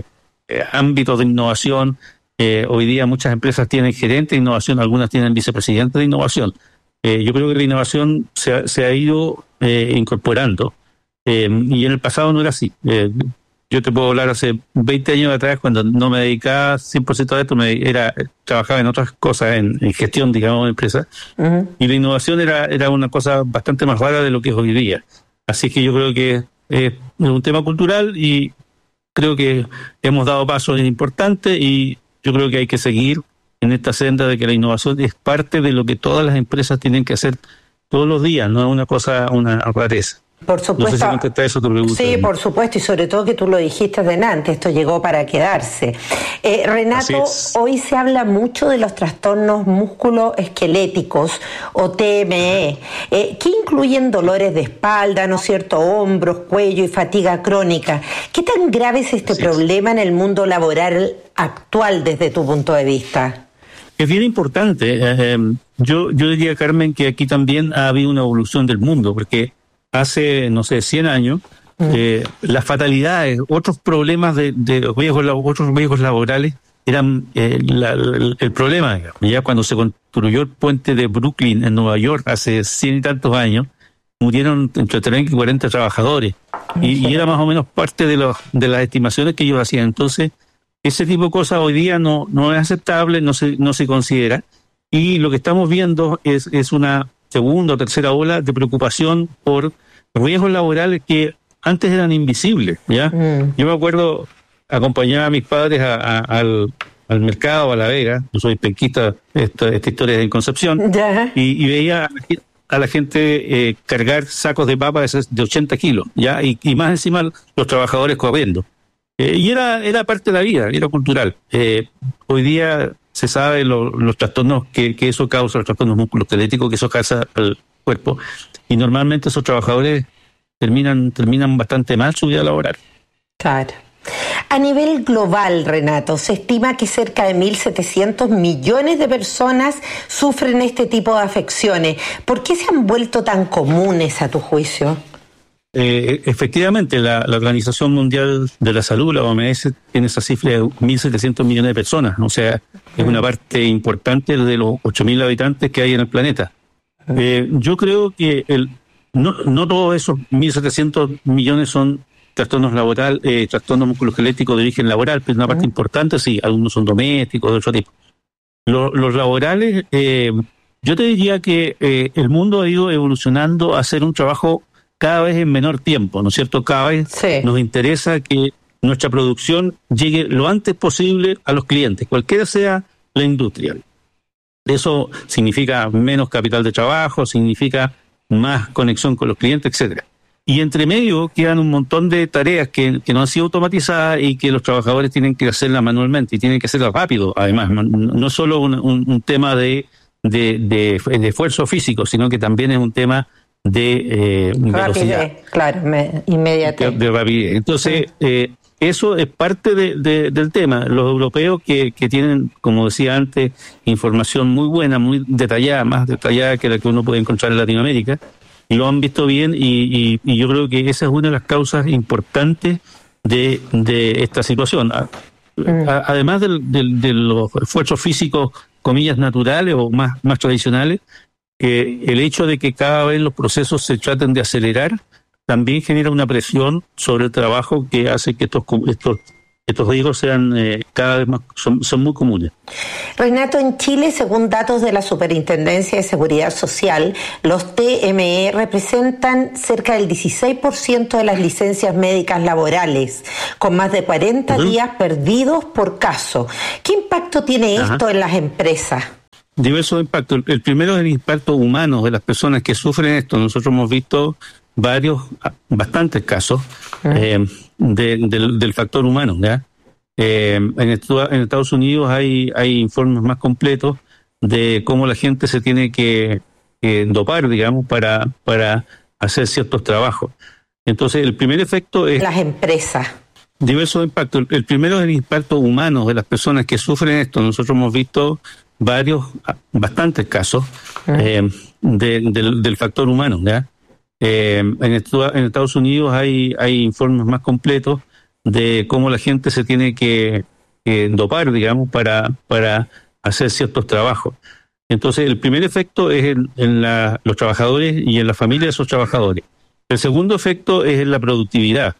[SPEAKER 18] ámbitos de innovación. Hoy día muchas empresas tienen gerente de innovación, algunas tienen vicepresidente de innovación. Yo creo que la innovación se ha ido incorporando. Y en el pasado no era así. Yo te puedo hablar hace 20 años atrás, cuando no me dedicaba 100% a esto, trabajaba en otras cosas, en gestión, digamos, de empresas, y la innovación era una cosa bastante más rara de lo que es hoy día. Así que yo creo que es un tema cultural, y creo que hemos dado pasos importantes, y yo creo que hay que seguir en esta senda de que la innovación es parte de lo que todas las empresas tienen que hacer todos los días, no es una rareza.
[SPEAKER 17] Por supuesto.
[SPEAKER 18] No sé si contesta eso tu pregunta.
[SPEAKER 17] Sí, por supuesto, y sobre todo que tú lo dijiste delante, esto llegó para quedarse. Renato, hoy se habla mucho de los trastornos musculoesqueléticos o TME, que incluyen dolores de espalda, ¿no es cierto?, hombros, cuello y fatiga crónica. ¿Qué tan grave es este problema en el mundo laboral actual desde tu punto de vista?
[SPEAKER 18] Es bien importante. Yo diría, Carmen, que aquí también ha habido una evolución del mundo, porque hace, 100 años, las fatalidades, otros problemas de otros riesgos laborales eran el problema, digamos. Ya cuando se construyó el puente de Brooklyn en Nueva York hace 100 y tantos años, murieron entre 30 y 40 trabajadores, y era más o menos parte de las estimaciones que ellos hacían. Entonces, ese tipo de cosas hoy día no es aceptable, no se considera, y lo que estamos viendo es una segunda o tercera ola de preocupación por riesgos laborales que antes eran invisibles, ¿ya? Yo me acuerdo, acompañaba a mis padres al mercado, a La Vega, yo soy penquista, esta historia es en Concepción, y veía a la gente cargar sacos de papas de 80 kilos, ¿ya? Y más encima los trabajadores corriendo. Y era parte de la vida, era cultural. Hoy día se sabe los trastornos que eso causa, los trastornos musculoesqueléticos que eso causa al cuerpo, y normalmente esos trabajadores terminan bastante mal su vida laboral.
[SPEAKER 17] Claro. A nivel global, Renato, se estima que cerca de 1.700 millones de personas sufren este tipo de afecciones. ¿Por qué se han vuelto tan comunes, a tu juicio?
[SPEAKER 18] Efectivamente, la Organización Mundial de la Salud, la OMS, tiene esa cifra de 1.700 millones de personas. O sea, es una parte importante de los 8.000 habitantes que hay en el planeta. Yo creo que no todos esos 1.700 millones son trastornos laborales, trastornos musculoesqueléticos de origen laboral, pero una parte importante, sí, algunos son domésticos, de otro tipo. Los laborales, yo te diría que el mundo ha ido evolucionando a hacer un trabajo cada vez en menor tiempo, ¿no es cierto? Cada vez nos interesa que nuestra producción llegue lo antes posible a los clientes, cualquiera sea la industria. Eso significa menos capital de trabajo, significa más conexión con los clientes, etcétera. Y entre medio quedan un montón de tareas que no han sido automatizadas y que los trabajadores tienen que hacerlas manualmente, y tienen que hacerlas rápido, además. No es solo un tema de esfuerzo físico, sino que también es un tema de velocidad.
[SPEAKER 17] Claro, inmediatez.
[SPEAKER 18] De rapidez. Entonces, eso es parte del tema. Los europeos que tienen, como decía antes, información muy buena, muy detallada, más detallada que la que uno puede encontrar en Latinoamérica, lo han visto bien y yo creo que esa es una de las causas importantes de esta situación. Además de los esfuerzos físicos, comillas, naturales o más tradicionales, el hecho de que cada vez los procesos se traten de acelerar también genera una presión sobre el trabajo que hace que estos riesgos sean cada vez más, son muy comunes.
[SPEAKER 17] Renato, en Chile, según datos de la Superintendencia de Seguridad Social, los TME representan cerca del 16% de las licencias médicas laborales, con más de 40 días perdidos por caso. ¿Qué impacto tiene esto en las empresas?
[SPEAKER 18] Diversos impactos. El primero es el impacto humano de las personas que sufren esto. Nosotros hemos visto bastantes casos del factor humano, ¿ya? En Estados Unidos hay informes más completos de cómo la gente se tiene que dopar, digamos, para hacer ciertos trabajos. Entonces, el primer efecto es
[SPEAKER 17] las empresas.
[SPEAKER 18] Diversos impactos. El primero es el impacto humano de las personas que sufren esto. Nosotros hemos visto bastantes casos del factor humano, ¿ya? En Estados Unidos hay informes más completos de cómo la gente se tiene que dopar, digamos, para hacer ciertos trabajos. Entonces, el primer efecto es en los trabajadores y en la familia de esos trabajadores. El segundo efecto es en la productividad.